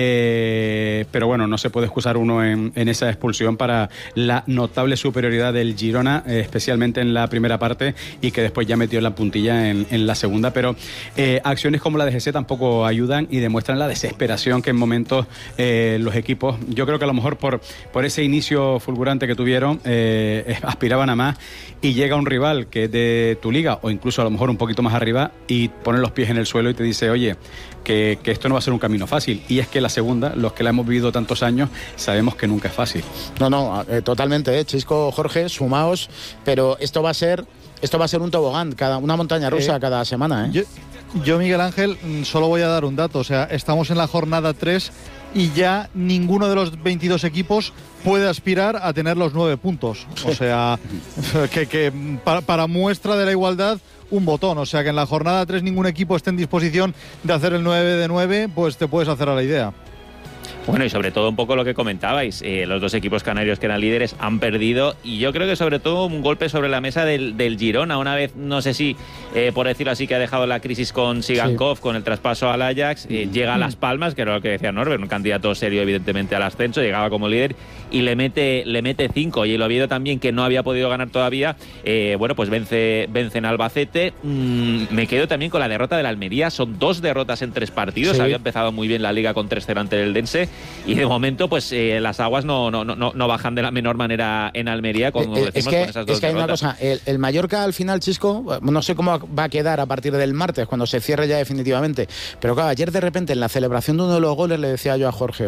pero bueno, no se puede excusar uno en esa expulsión para la notable superioridad del Girona, especialmente en la primera parte, y que después ya metió la puntilla en la segunda, pero acciones como la de Jesse tampoco ayudan y demuestran la desesperación que en momentos los equipos, yo creo que a lo mejor por ese inicio fulgurante que tuvieron, aspiraban a más, y llega un rival que es de tu liga o incluso a lo mejor un poquito más arriba y pone los pies en el suelo y te dice, oye, que esto no va a ser un camino fácil. Y es que la segunda, los que la hemos vivido tantos años, sabemos que nunca es fácil. No, totalmente, Chisco, Jorge, sumaos, pero esto va a ser un tobogán, una montaña rusa cada semana, Yo, Miguel Ángel, solo voy a dar un dato. O sea, estamos en la jornada 3 y ya ninguno de los 22 equipos puede aspirar a tener los 9 puntos. O sea, que para muestra de la igualdad, un botón. O sea, que en la jornada 3 ningún equipo esté en disposición de hacer el 9 de 9, pues te puedes hacer a la idea. Bueno, y sobre todo un poco lo que comentabais, los dos equipos canarios que eran líderes han perdido, y yo creo que sobre todo un golpe sobre la mesa del Girona, una vez, no sé si, por decirlo así, que ha dejado la crisis con Sigankov, sí, con el traspaso al Ajax, llega a Las Palmas, que era lo que decía Norbert, un candidato serio evidentemente al ascenso, llegaba como líder y le mete 5, y el Oviedo también, que no había podido ganar todavía, bueno, pues vence en Albacete. Me quedo también con la derrota del Almería, son 2 derrotas en 3 partidos, sí. Había empezado muy bien la Liga con 3-0 ante el Eldense, y de momento pues las aguas no bajan de la menor manera en Almería, como decimos, con esas 2 derrotas. Es que hay una cosa, el Mallorca al final, Chisco, no sé cómo va a quedar a partir del martes, cuando se cierre ya definitivamente, pero claro, ayer de repente en la celebración de uno de los goles le decía yo a Jorge,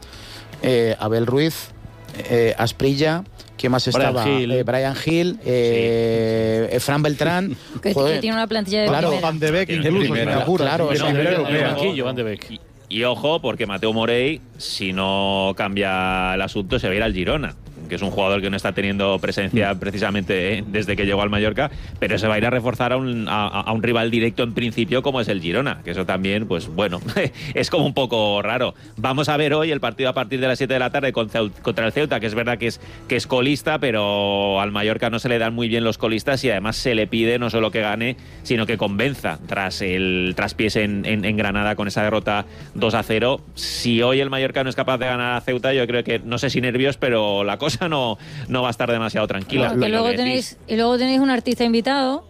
Abel Ruiz, Asprilla, ¿quién más estaba? Brian Hill, sí. Fran Beltrán. Que tiene una plantilla de primera. Van de Beek incluso, me apura. Claro, Van de Beek. Y ojo, porque Mateo Morey, si no cambia el asunto, se va a ir al Girona, que es un jugador que no está teniendo presencia precisamente desde que llegó al Mallorca, pero se va a ir a reforzar a un rival directo en principio como es el Girona, que eso también, pues bueno, es como un poco raro. Vamos a ver hoy el partido a partir de las 7 de la tarde contra el Ceuta, que es verdad que es colista, pero al Mallorca no se le dan muy bien los colistas, y además se le pide no solo que gane, sino que convenza tras el traspiés en Granada con esa derrota 2-0. Si hoy el Mallorca no es capaz de ganar a Ceuta, yo creo que, no sé si nervios, pero la cosa no va a estar demasiado tranquila. Y luego tenéis un artista invitado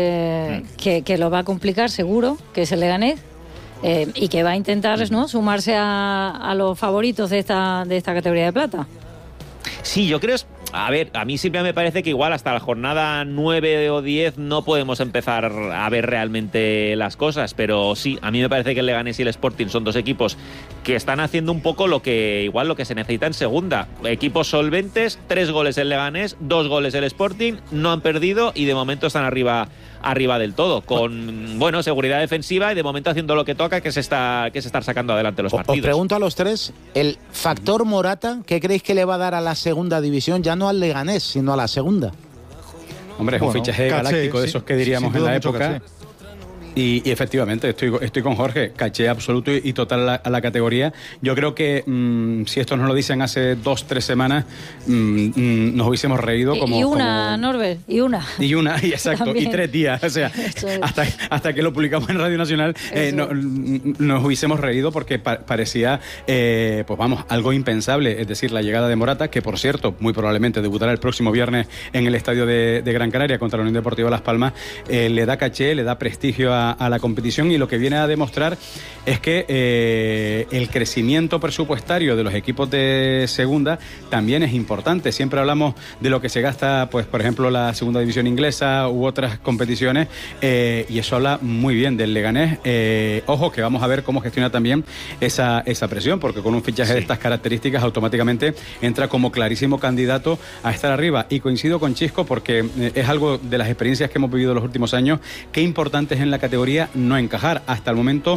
que lo va a complicar seguro, que es el Leganés, y que va a intentar, ¿no?, sumarse a los favoritos de esta categoría de plata. Sí, yo creo... A ver, a mí siempre me parece que igual hasta la jornada 9 o 10 no podemos empezar a ver realmente las cosas, pero sí, a mí me parece que el Leganés y el Sporting son 2 equipos que están haciendo un poco lo que se necesita en segunda. Equipos solventes, 3 goles el Leganés, 2 goles el Sporting, no han perdido y de momento están arriba del todo, con seguridad defensiva y de momento haciendo lo que toca, que es estar sacando adelante los partidos. Os pregunto a los 3, el factor Morata, ¿qué creéis que le va a dar a la segunda división? Ya no al Leganés, sino a la segunda. Hombre, es un fichaje galáctico, de esos que diríamos en la época. Y efectivamente, estoy con Jorge, caché absoluto y total a la categoría. Yo creo que si esto nos lo dicen hace 2-3 semanas, nos hubiésemos reído como... Norbert, y exacto, También. y 3 días. O sea, hasta que lo publicamos en Radio Nacional, nos hubiésemos reído porque parecía, pues vamos, algo impensable. Es decir, la llegada de Morata, que por cierto, muy probablemente debutará el próximo viernes en el estadio de Gran Canaria contra la Unión Deportiva Las Palmas, le da caché, le da prestigio a la competición, y lo que viene a demostrar es que el crecimiento presupuestario de los equipos de segunda también es importante. Siempre hablamos de lo que se gasta, pues por ejemplo, la segunda división inglesa u otras competiciones, y eso habla muy bien del Leganés. Ojo, que vamos a ver cómo gestiona también esa presión, porque con un fichaje de estas características automáticamente entra como clarísimo candidato a estar arriba. Y coincido con Chisco porque es algo de las experiencias que hemos vivido en los últimos años, qué importante es en la categoría no encajar. Hasta el momento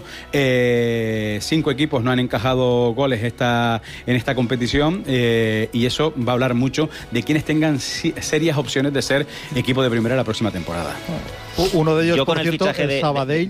5 equipos no han encajado goles en esta competición, y eso va a hablar mucho de quienes tengan serias opciones de ser equipo de primera la próxima temporada. Uno de ellos, Yo por con cierto, el Sabadell.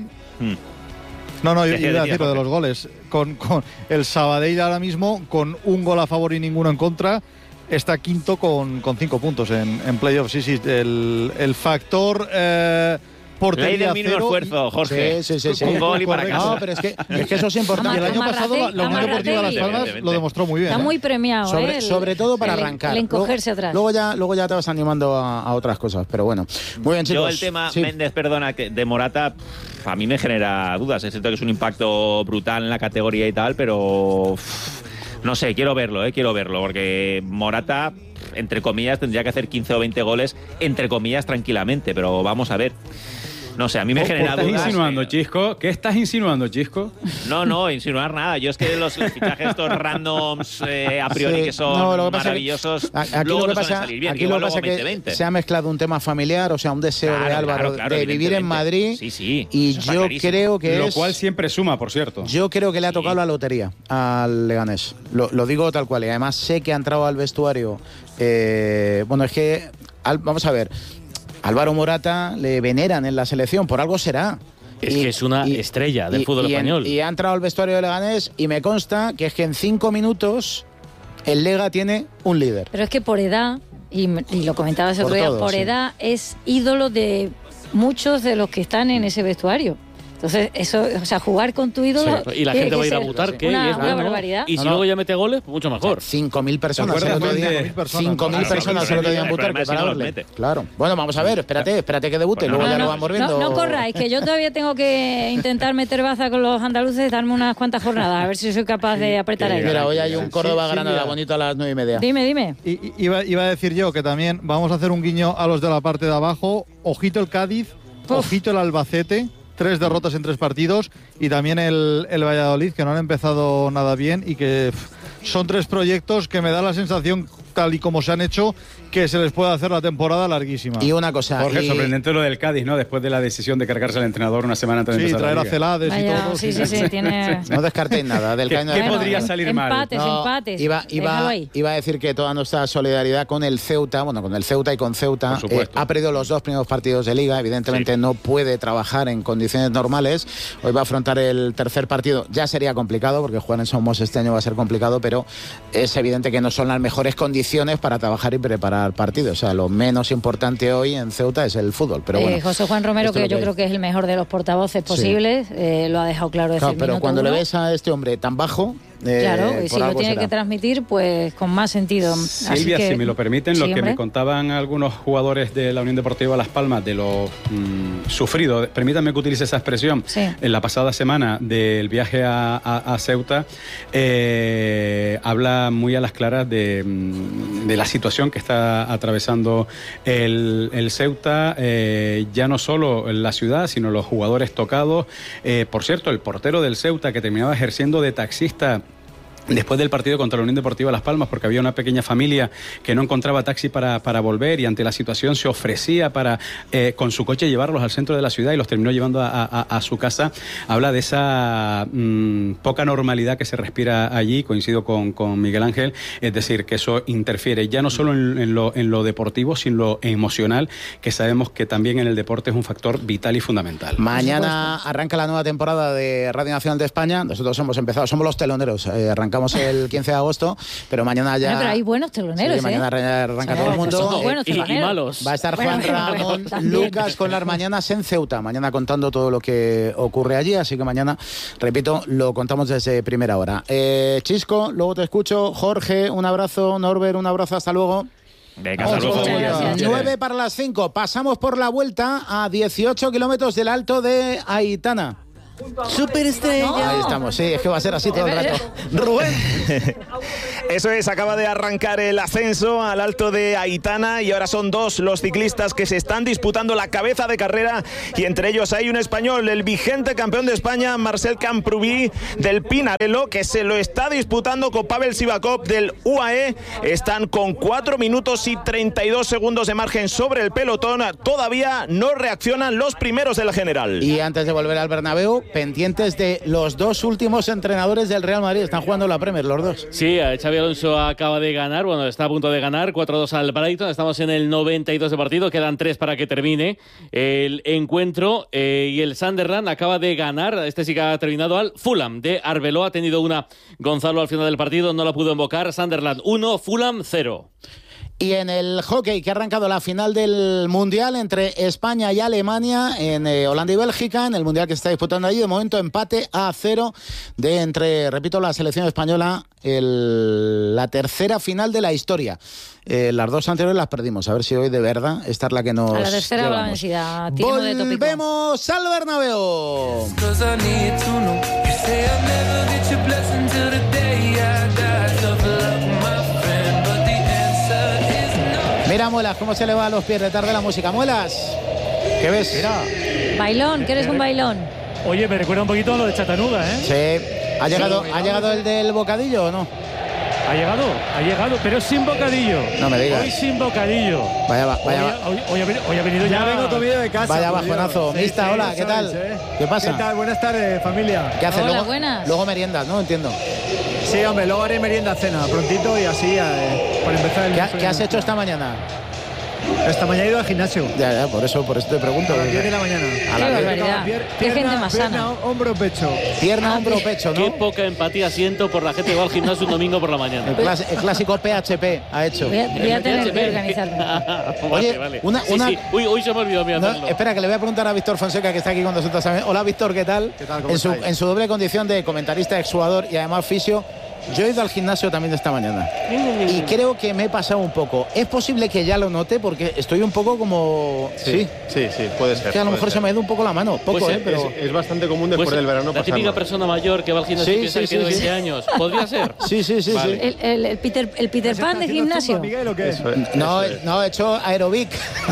No, yo iba a decir lo de los goles. Con el Sabadell ahora mismo, con un gol a favor y ninguno en contra, está quinto con 5 puntos en playoffs. Sí, el factor... portería ley del mínimo cero esfuerzo, Jorge. Sí. Un gol y para casa. No, pero es que eso es importante. Y el año pasado la Unión Deportiva Las Palmas lo demostró muy bien. Está muy premiado, sobre todo para arrancar. El encogerse atrás. Luego ya te vas animando a otras cosas, pero bueno. Muy bien, chicos. Yo el tema, Méndez, perdona, de Morata, a mí me genera dudas. Es cierto que es un impacto brutal en la categoría y tal, pero no sé, quiero verlo, porque Morata, entre comillas, tendría que hacer 15 o 20 goles, entre comillas, tranquilamente, pero vamos a ver. No sé, a mí me genera dudas. ¿Qué estás insinuando, Chisco? ¿Qué estás insinuando, Chisco? No, insinuar nada. Yo es que los fichajes estos randoms a priori que son maravillosos, luego no suelen salir bien. Aquí lo que pasa es que se ha mezclado un tema familiar, o sea, un deseo de Álvaro de vivir en Madrid. Sí, y yo creo que lo cual siempre suma, por cierto. Yo creo que le ha tocado la lotería al Leganés. Lo digo tal cual. Y además sé que ha entrado al vestuario. Bueno, es que... Vamos a ver... Álvaro Morata le veneran en la selección, por algo será. Es que es una estrella del fútbol español. Y ha entrado al vestuario de Leganés y me consta que es que en 5 minutos el Lega tiene un líder. Pero es que por edad, y lo comentabas otro día, por edad es ídolo de muchos de los que están en ese vestuario. Entonces, eso, o sea, jugar con tu ídolo... Sí. Y la gente va a ir a votar, que una barbaridad. Y si luego ya mete goles, pues mucho mejor. 5.000 personas. 5.000 personas solo querían votar que para darle. Claro. Bueno, vamos a ver, espérate que debute, luego ya lo vamos viendo. No corráis, que yo todavía tengo que intentar meter baza con los andaluces, darme unas cuantas jornadas, a ver si soy capaz de apretar ahí. Mira, hoy hay un Córdoba-Granada bonito a las 9:30. Dime. Iba a decir yo que también vamos a hacer un guiño a los de la parte de abajo. Ojito el Cádiz, ojito el Albacete. 3 derrotas en 3 partidos, y también el Valladolid, que no han empezado nada bien, y que son 3 proyectos que me da la sensación, tal y como se han hecho, que se les puede hacer la temporada larguísima. Y una cosa... Jorge, sorprendente lo del Cádiz, ¿no? Después de la decisión de cargarse al entrenador una semana antes de empezar traer la a Liga. Celades y todo. Sí, tiene... No descartéis nada. Del ¿Qué podría salir mal? Empates. Iba a decir que toda nuestra solidaridad con el Ceuta, y con Ceuta, ha perdido los 2 primeros partidos de Liga, evidentemente no puede trabajar en condiciones normales. Hoy va a afrontar el tercer partido. Ya sería complicado, porque jugar en Somos este año va a ser complicado, pero es evidente que no son las mejores condiciones para trabajar y preparar partidos. O sea, lo menos importante hoy en Ceuta es el fútbol. Pero bueno, José Juan Romero, que yo creo que es el mejor de los portavoces posibles, lo ha dejado claro desde el minuto pero cuando 1. le ves a este hombre tan bajo... Claro, y si lo tiene que transmitir, pues con más sentido. Silvia, si me lo permiten, lo que me contaban algunos jugadores de la Unión Deportiva Las Palmas de lo sufrido, permítanme que utilice esa expresión, en la pasada semana del viaje a Ceuta, habla muy a las claras de la situación que está atravesando el Ceuta, ya no solo la ciudad, sino los jugadores tocados. Por cierto, el portero del Ceuta, que terminaba ejerciendo de taxista después del partido contra la Unión Deportiva Las Palmas, porque había una pequeña familia que no encontraba taxi para volver, y ante la situación se ofrecía para con su coche llevarlos al centro de la ciudad y los terminó llevando a su casa. Habla de esa poca normalidad que se respira allí. Coincido con Miguel Ángel, es decir, que eso interfiere ya no solo en lo deportivo, sino en lo emocional, que sabemos que también en el deporte es un factor vital y fundamental. Mañana arranca la nueva temporada de Radio Nacional de España. Nosotros hemos empezado, somos los teloneros, arrancamos el 15 de agosto, pero mañana ya... Pero hay buenos teloneros, sí, mañana arranca todo el mundo. Y malos. Va a estar Juan Ramón Lucas con las mañanas en Ceuta, mañana contando todo lo que ocurre allí, así que mañana, repito, lo contamos desde primera hora. Chisco, luego te escucho. Jorge, un abrazo. Norbert, un abrazo, hasta luego. Venga, hasta luego. 9 para las 5. Pasamos por la vuelta a 18 kilómetros del Alto de Aitana. Superestrella. No. Ahí estamos, sí, es que va a ser así todo el rato. Rubén. Eso es, acaba de arrancar el ascenso al Alto de Aitana y ahora son dos los ciclistas que se están disputando la cabeza de carrera, y entre ellos hay un español, el vigente campeón de España, Marcel Camprubí del Pinarello, que se lo está disputando con Pavel Sivakov del UAE. Están con 4 minutos y 32 segundos de margen sobre el pelotón. Todavía no reaccionan los primeros de la general. Y antes de volver al Bernabéu, pendientes de los dos últimos entrenadores del Real Madrid. Están jugando la Premier los dos. Sí, Xabi Alonso acaba de ganar, bueno, está a punto de ganar 4-2 al Brighton. Estamos en el 92 de partido, quedan 3 para que termine el encuentro, y el Sunderland acaba de ganar, este sí que ha terminado, al Fulham de Arbeloa. Ha tenido una Gonzalo al final del partido, no la pudo invocar. Sunderland 1, Fulham 0. Y en el hockey, que ha arrancado la final del Mundial entre España y Alemania, en Holanda y Bélgica, en el Mundial que se está disputando allí, de momento empate a 0 de entre, repito, la selección española, la tercera final de la historia. Las dos anteriores las perdimos, a ver si hoy de verdad esta es la que nos a la tercera llevamos. va la vencida. Volvemos al Bernabéu. Mira, Muelas, cómo se le va a los pies de tarde la música. Muelas, ¿qué ves? Mira. Bailón, que eres un bailón. Oye, me recuerda un poquito a lo de Chattanooga, ¿eh? Sí. ¿Ha llegado el del bocadillo o no? Ha llegado, pero sin bocadillo. No me digas. Hoy sin bocadillo. Hoy ha venido ya. Ya vengo comido de casa. Vaya bajonazo. Sí, Mista, sí, hola, ¿qué tal? ¿Qué pasa? ¿Qué tal? Buenas tardes, familia. ¿Qué haces? Hola, buenas. Luego meriendas, ¿no? Entiendo. Sí, hombre, luego haré merienda cena prontito y así para empezar el... ¿Qué has hecho esta mañana? Esta mañana he ido al gimnasio. Ya, por eso te pregunto. A las 10 de la mañana. Qué barbaridad. Qué gente más sana. Pierna, hombro, pecho. Pierna, hombro, pecho, ¿no? Qué poca empatía siento por la gente que va al gimnasio un domingo por la mañana. El clásico PHP ha hecho. Voy a tener que organizarme. Oye, vale. Sí. Hoy se me olvidó hacerlo. Espera, que le voy a preguntar a Víctor Fonseca, que está aquí con nosotros también. Hola, Víctor, ¿qué tal? ¿Qué tal? ¿Cómo en su doble condición de comentarista, exjugador y además fisio. Yo he ido al gimnasio también esta mañana y creo que me he pasado un poco. Es posible que ya lo note porque estoy un poco como... Sí, puede ser. Que a lo mejor se me ha ido un poco la mano. Poco, pues pero... Es bastante común después del verano la típica persona mayor que va al gimnasio y piensa que tiene 20 años. ¿Podría ser? Sí. Vale. El Peter Pan de gimnasio. Miguel, ¿o qué? No, he hecho aerobic.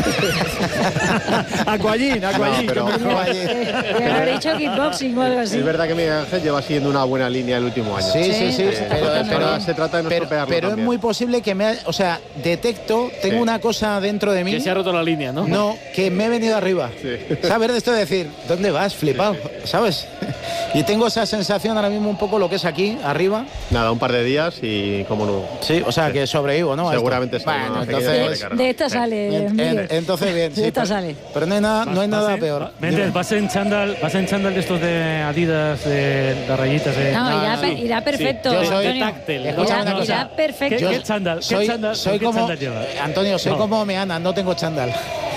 Aquagym. Pero haber dicho kickboxing o algo así. Es verdad que Miguel Ángel lleva siguiendo una buena línea el último año. Sí. Pero se trata de no estropearlo Pero también. es muy posible que tengo una cosa dentro de mí. Que se ha roto la línea, ¿no? No, que me he venido arriba. ¿Sabes de esto de decir, ¿dónde vas, flipado? ¿Sabes? Y tengo esa sensación ahora mismo un poco lo que es aquí, arriba. Nada, un par de días y cómo no. Sí, o sea, que sobrevivo, ¿no? Seguramente sí. Bueno, entonces... De esta sale, Miguel. Entonces bien, de esta sale. Pero no hay nada peor. Méndez, ¿vas en chándal de estos de Adidas, de rayitas? No, irá perfecto. Yo soy Antonio. táctil. Escucha una cosa. Irá perfecto. ¿Qué chándal? Soy como... Antonio, soy como Meana, no tengo chándal.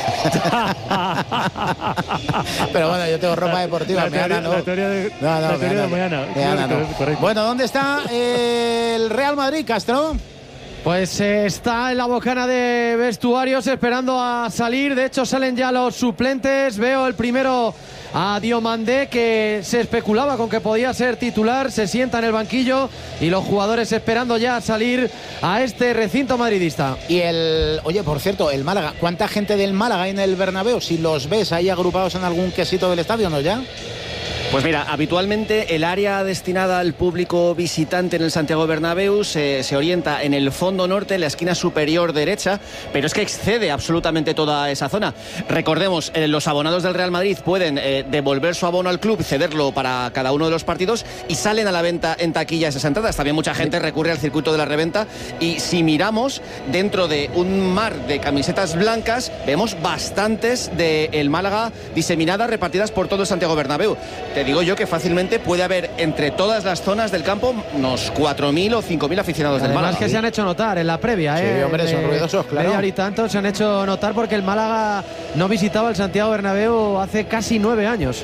Pero bueno, yo tengo ropa deportiva. La teoría de Meana. No. Bueno, ¿dónde está el Real Madrid, Castro? Pues está en la bocana de vestuarios esperando a salir. De hecho, salen ya los suplentes. Veo el primero a Diomandé, que se especulaba con que podía ser titular. Se sienta en el banquillo y los jugadores esperando ya a salir a este recinto madridista. Y oye, por cierto, el Málaga. ¿Cuánta gente del Málaga hay en el Bernabéu? Si los ves ahí agrupados en algún quesito del estadio, ¿no ya? Pues mira, habitualmente el área destinada al público visitante en el Santiago Bernabéu se orienta en el fondo norte, en la esquina superior derecha, pero es que excede absolutamente toda esa zona. Recordemos, los abonados del Real Madrid pueden devolver su abono al club, cederlo para cada uno de los partidos y salen a la venta en taquilla esas entradas. También mucha gente recurre al circuito de la reventa y si miramos dentro de un mar de camisetas blancas, vemos bastantes del Málaga diseminadas, repartidas por todo el Santiago Bernabéu. Te digo yo que fácilmente puede haber entre todas las zonas del campo unos 4.000 o 5.000 aficionados del Málaga. Además que se han hecho notar en la previa. Sí, hombre, son ruidosos, claro. Media hora y tanto se han hecho notar porque el Málaga no visitaba el Santiago Bernabéu hace casi 9 años.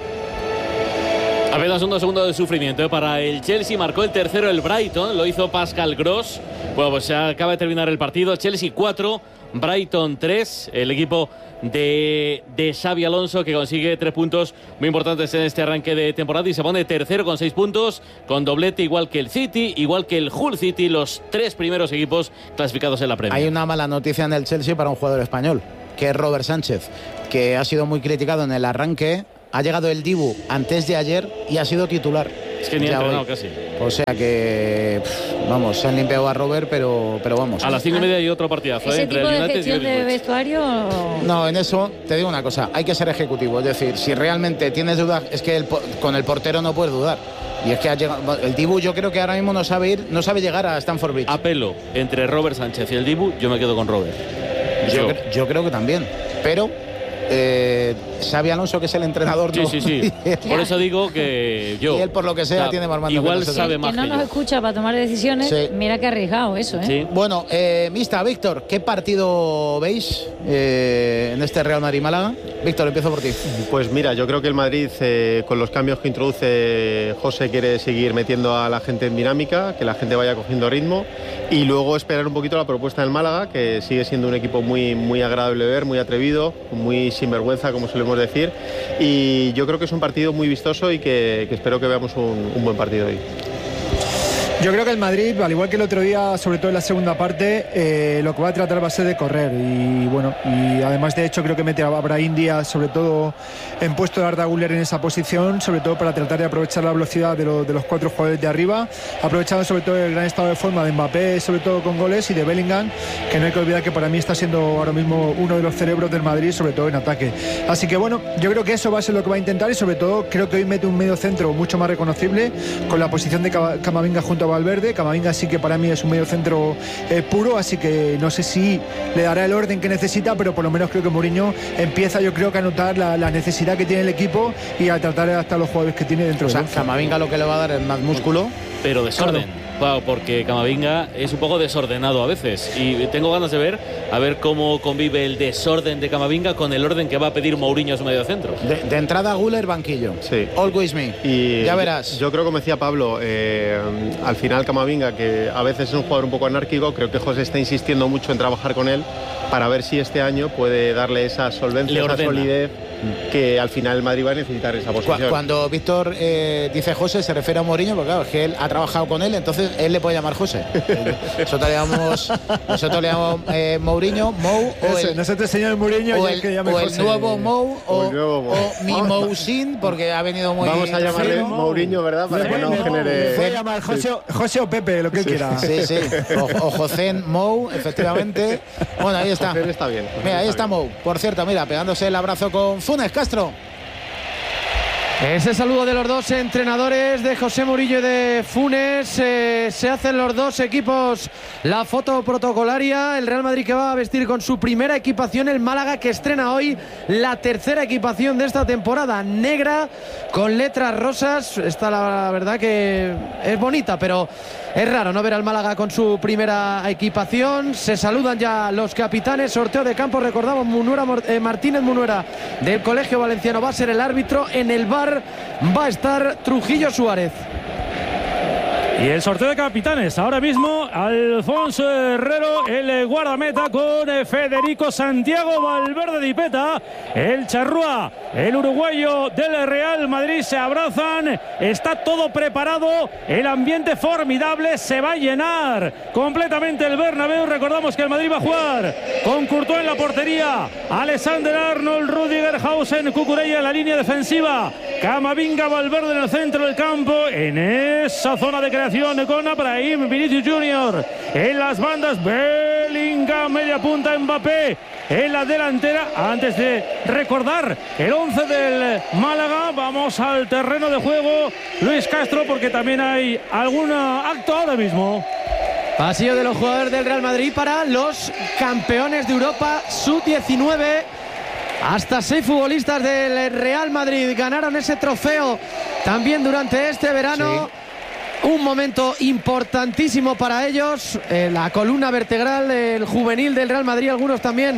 Apenas unos segundos de sufrimiento para el Chelsea. Marcó el tercero el Brighton, lo hizo Pascal Gross. Bueno, pues se acaba de terminar el partido. Chelsea 4, Brighton 3. El equipo de Xabi Alonso, que consigue 3 puntos muy importantes en este arranque de temporada y se pone tercero con 6 puntos, con doblete igual que el City, igual que el Hull City, los 3 primeros equipos clasificados en la Premier. Hay una mala noticia en el Chelsea para un jugador español, que es Robert Sánchez, que ha sido muy criticado en el arranque. Ha llegado el Dibu antes de ayer y ha sido titular. Es que ni ha entrenado casi. O sea que, vamos, se han limpiado a Robert, pero vamos. A las 5:30 hay otro partidazo. ¿Ese entre tipo el de United gestión y el de vestuario? No, en eso te digo una cosa, hay que ser ejecutivo. Es decir, si realmente tienes dudas, es que con el portero no puedes dudar. Y es que ha llegado, el Dibu yo creo que ahora mismo no sabe llegar a Stamford Bridge. Apelo entre Robert Sánchez y el Dibu, yo me quedo con Robert. Yo creo que también, pero Xabi Alonso, que es el entrenador, sí. Por eso digo que yo. Y él, por lo que sea, tiene más mando. Igual sabe más que no nos escucha para tomar decisiones. Sí. Mira que arriesgado eso, ¿eh? Sí. Bueno, Mista, Víctor, ¿qué partido veis en este Real Madrid-Málaga? Víctor, empiezo por ti. Pues mira, yo creo que el Madrid, con los cambios que introduce José, quiere seguir metiendo a la gente en dinámica, que la gente vaya cogiendo ritmo y luego esperar un poquito la propuesta del Málaga, que sigue siendo un equipo muy, muy agradable de ver, muy atrevido, muy sinvergüenza, como solemos decir, y yo creo que es un partido muy vistoso y que espero que veamos un buen partido hoy. Yo creo que el Madrid, al igual que el otro día, sobre todo en la segunda parte, lo que va a tratar va a ser de correr y bueno, y además de hecho creo que mete a Brahim Díaz sobre todo en puesto de Arda Güler en esa posición, sobre todo para tratar de aprovechar la velocidad de los 4 jugadores de arriba, aprovechando sobre todo el gran estado de forma de Mbappé, sobre todo con goles, y de Bellingham, que no hay que olvidar que para mí está siendo ahora mismo uno de los cerebros del Madrid, sobre todo en ataque. Así que bueno, yo creo que eso va a ser lo que va a intentar y sobre todo creo que hoy mete un medio centro mucho más reconocible con la posición de Camavinga junto a Valverde. Camavinga sí que para mí es un medio centro puro, así que no sé si le dará el orden que necesita, pero por lo menos creo que Mourinho empieza, yo creo que a notar la necesidad que tiene el equipo y a tratar de adaptar los jugadores que tiene dentro de él. Camavinga lo que le va a dar es más músculo, pero desorden. Claro, porque Camavinga es un poco desordenado a veces y tengo ganas de ver cómo convive el desorden de Camavinga con el orden que va a pedir Mourinho a su medio centro. De entrada Güler, banquillo. Sí. Always me. Y ya verás. Yo creo, como decía Pablo, al final Camavinga, que a veces es un jugador un poco anárquico, creo que José está insistiendo mucho en trabajar con él para ver si este año puede darle esa solvencia, esa solidez que al final el Madrid va a necesitar esa posición. Cuando Víctor dice José, se refiere a Mourinho, porque claro, es que él ha trabajado con él, entonces él le puede llamar José. Nosotros le llamamos Mourinho, Mou, nosotros señor Mourinho, o el nuevo Mou, o mi Mousin, porque ha venido muy... Vamos a llamarle Mourinho, ¿verdad? Para que no genere... Puede llamar José o Pepe, lo que él quiera. Sí. O José Mou, efectivamente. Bueno, ahí está. José está bien. Mira, ahí está Mou. Por cierto, mira, pegándose el abrazo con Funes Castro. Ese saludo de los dos entrenadores, de José Murillo y de Funes. Se hacen los dos equipos la foto protocolaria. El Real Madrid que va a vestir con su primera equipación. El Málaga que estrena hoy la tercera equipación de esta temporada, negra con letras rosas. Esta la verdad que es bonita, pero es raro no ver al Málaga con su primera equipación. Se saludan ya los capitanes. Sorteo de campo, recordamos, Martínez Munuera del Colegio Valenciano va a ser el árbitro. En el VAR va a estar Trujillo Suárez. Y el sorteo de capitanes, ahora mismo Alfonso Herrero, el guardameta, con Federico Santiago Valverde Dipeta, el charrúa, el uruguayo del Real Madrid, se abrazan, está todo preparado, el ambiente formidable, se va a llenar completamente el Bernabéu. Recordamos que el Madrid va a jugar con Courtois en la portería, Alexander Arnold, Rüdiger, Hausen, Cucurella en la línea defensiva, Camavinga, Valverde en el centro del campo, en esa zona de creación con Abraham, Vinicius Junior, en las bandas Bellingham, media punta Mbappé, en la delantera. Antes de recordar el 11 del Málaga, vamos al terreno de juego, Luis Castro, porque también hay algún acto ahora mismo. Pasillo de los jugadores del Real Madrid para los campeones de Europa sub-19. Hasta 6 futbolistas del Real Madrid ganaron ese trofeo también durante este verano. Sí. Un momento importantísimo para ellos. La columna vertebral del juvenil del Real Madrid, algunos también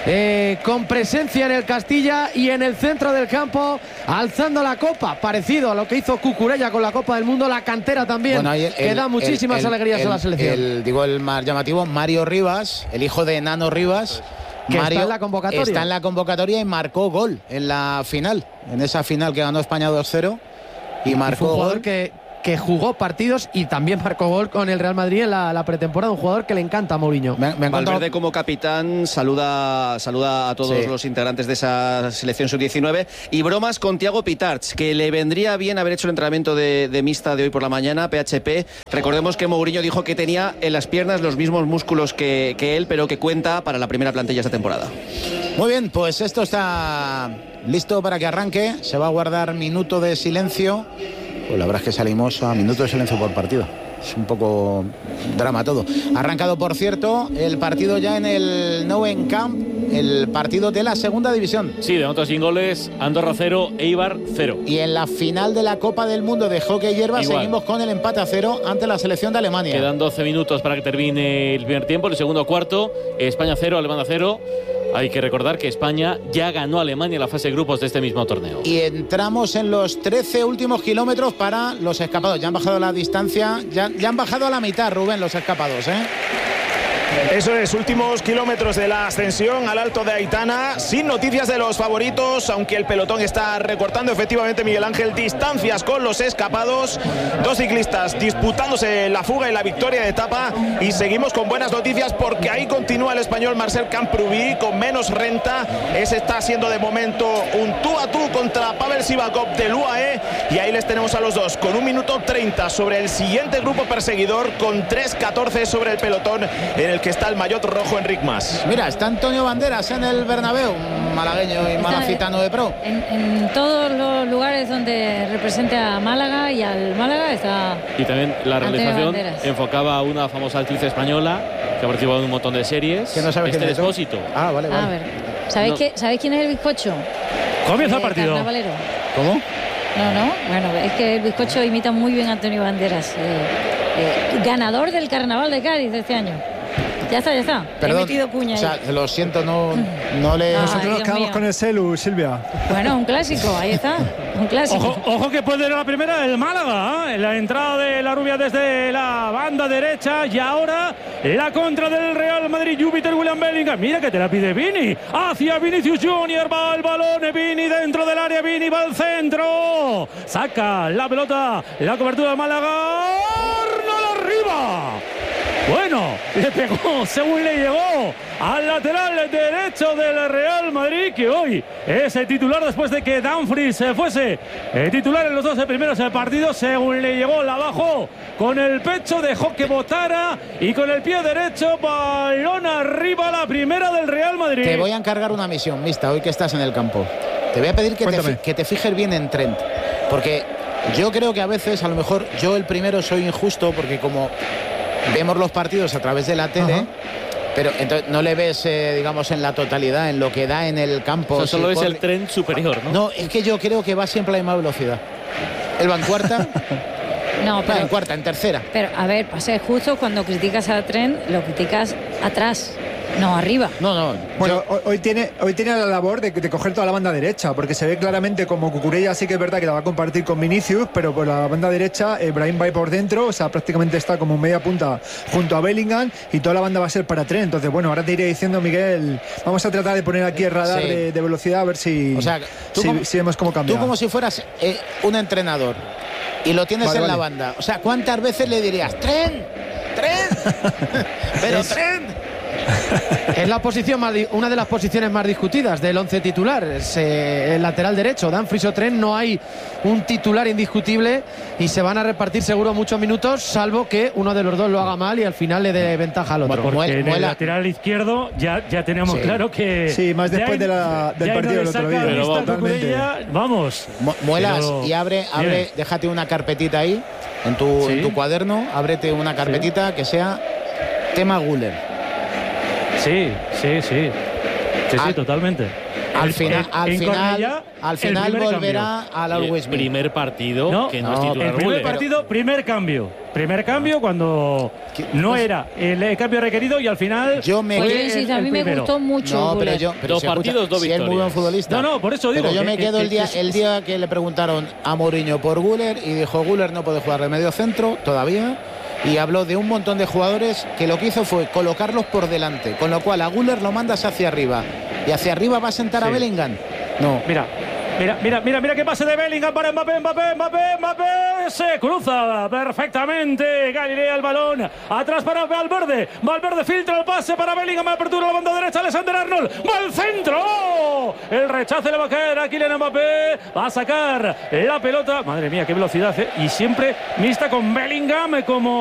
con presencia en el Castilla y en el centro del campo, alzando la copa, parecido a lo que hizo Cucurella con la Copa del Mundo, la cantera también, que da muchísimas alegrías a la selección. El más llamativo, Mario Rivas, el hijo de Nano Rivas, que Mario está en la convocatoria. Está en la convocatoria y marcó gol en la final, en esa final que ganó España 2-0 y marcó un jugador gol. Que jugó partidos y también marcó gol con el Real Madrid en la pretemporada, un jugador que le encanta a Mourinho. Valverde como capitán saluda a todos los integrantes de esa selección sub-19 y bromas con Thiago Pitarch, que le vendría bien haber hecho el entrenamiento de mixta de hoy por la mañana, PHP. Recordemos que Mourinho dijo que tenía en las piernas los mismos músculos que él, pero que cuenta para la primera plantilla esta temporada. Muy bien, pues esto está listo para que arranque. Se va a guardar minuto de silencio. Pues la verdad es que salimos a minuto de silencio por partido. Es un poco drama todo. Ha arrancado, por cierto, el partido ya en el Nou Camp, el partido de la segunda división. Sí, de momento sin goles, Andorra 0, Eibar 0. Y en la final de la Copa del Mundo de hockey hierba igual, seguimos con el empate a 0 ante la selección de Alemania. Quedan 12 minutos para que termine el primer tiempo, el segundo cuarto, España 0, Alemania 0. Hay que recordar que España ya ganó a Alemania en la fase de grupos de este mismo torneo. Y entramos en los 13 últimos kilómetros para los escapados. Ya han bajado la distancia, ya han bajado a la mitad, Rubén, los escapados, ¿eh? Eso es, últimos kilómetros de la ascensión al Alto de Aitana, sin noticias de los favoritos, aunque el pelotón está recortando efectivamente, Miguel Ángel, distancias con los escapados. Dos ciclistas disputándose la fuga y la victoria de etapa, y seguimos con buenas noticias porque ahí continúa el español Marcel Camprubí con menos renta. Ese está siendo de momento un tú a tú contra Pavel Sivakov del UAE, y ahí les tenemos a los dos con 1 minuto 30 sobre el siguiente grupo perseguidor, con 3:14 sobre el pelotón en el que está el maillot rojo Enric Mas. Mira, está Antonio Banderas en el Bernabéu, malagueño y malacitano de pro. En todos los lugares donde represente a Málaga y al Málaga está. Y también la realización Banderas enfocaba a una famosa actriz española que ha participado en un montón de series. Que no sabe quién es. Expósito. Ah, vale, vale. A ver, ¿sabéis quién es el bizcocho? Comienza el partido. Carnavalero. ¿Cómo? No. Bueno, es que el bizcocho imita muy bien a Antonio Banderas. Ganador del Carnaval de Cádiz de este año. Ya está. Perdón, he metido cuña. O sea, lo siento, no le... Nosotros nos quedamos mío. con el celu, Silvia. Bueno, un clásico, ahí está. Un clásico. Ojo que puede ir a la primera el Málaga, ¿eh? La entrada de la rubia desde la banda derecha, y ahora la contra del Real Madrid, Júpiter William Bellingham. Mira que te la pide Vini, hacia Vinicius Junior, va el balón, Vini dentro del área, Vini va al centro, saca la pelota, la cobertura de Málaga, Arnold arriba. Bueno, le pegó según le llegó al lateral derecho del Real Madrid, que hoy es el titular después de que Dumfries fuese titular en los 12 primeros partidos. Según le llegó, la bajó con el pecho, dejó que botara y con el pie derecho, balón arriba, la primera del Real Madrid. Te voy a encargar una misión, Mista, hoy que estás en el campo. Te voy a pedir que te fijes bien en Trent, porque yo creo que a veces, a lo mejor yo el primero soy injusto, porque como vemos los partidos a través de la tele, pero entonces no le ves, digamos, en la totalidad, en lo que da en el campo. O sea, solo es el tren superior, ¿no? No, es que yo creo que va siempre a la misma velocidad. Él va en cuarta. No, pero, en cuarta, en tercera. Pero, a ver, para ser justo, cuando criticas al tren, lo criticas atrás. No, arriba. No. Bueno, hoy tiene la labor de coger toda la banda derecha, porque se ve claramente como Cucurella sí que es verdad que la va a compartir con Vinicius, pero por la banda derecha Brahim va por dentro, o sea, prácticamente está como media punta junto a Bellingham, y toda la banda va a ser para Trent. Entonces, bueno, ahora te iré diciendo, Miguel, vamos a tratar de poner aquí el radar de velocidad, a ver si, o sea, si vemos cómo cambia. Tú como si fueras un entrenador y lo tienes en la banda, o sea, ¿cuántas veces le dirías Trent? Pero Trent. Es la posición una de las posiciones más discutidas del 11 titular. Es el lateral derecho, Dumfries o Trent. No hay un titular indiscutible y se van a repartir seguro muchos minutos, salvo que uno de los dos lo haga mal y al final le dé ventaja al otro. Porque en el lateral izquierdo ya tenemos claro que... Sí, más después del partido del otro día. Vamos. Muelas, y abre, déjate una carpetita ahí en tu cuaderno, ábrete una carpetita que sea tema Güler. Sí, totalmente. Al final volverá al Always Me. Primer partido que no es titular. El primer partido, primer cambio cuando no era el cambio requerido y al final a mí me gustó mucho. Dos partidos, dos victorias. Es muy buen futbolista. No, por eso digo. Pero yo me quedo el día que le preguntaron a Mourinho por Güler y dijo Güler no puede jugar de medio centro todavía. Y habló de un montón de jugadores que lo que hizo fue colocarlos por delante, con lo cual a Güler lo mandas hacia arriba y hacia arriba va a sentar a Bellingham. No. Mira qué pase de Bellingham para Mbappé se cruza perfectamente Galilea el balón, atrás para Valverde filtra el pase para Bellingham, apertura a la banda derecha, Alexander Arnold, va al centro, el rechace le va a caer a Kylian Mbappé, va a sacar la pelota, madre mía qué velocidad, y siempre mixta con Bellingham como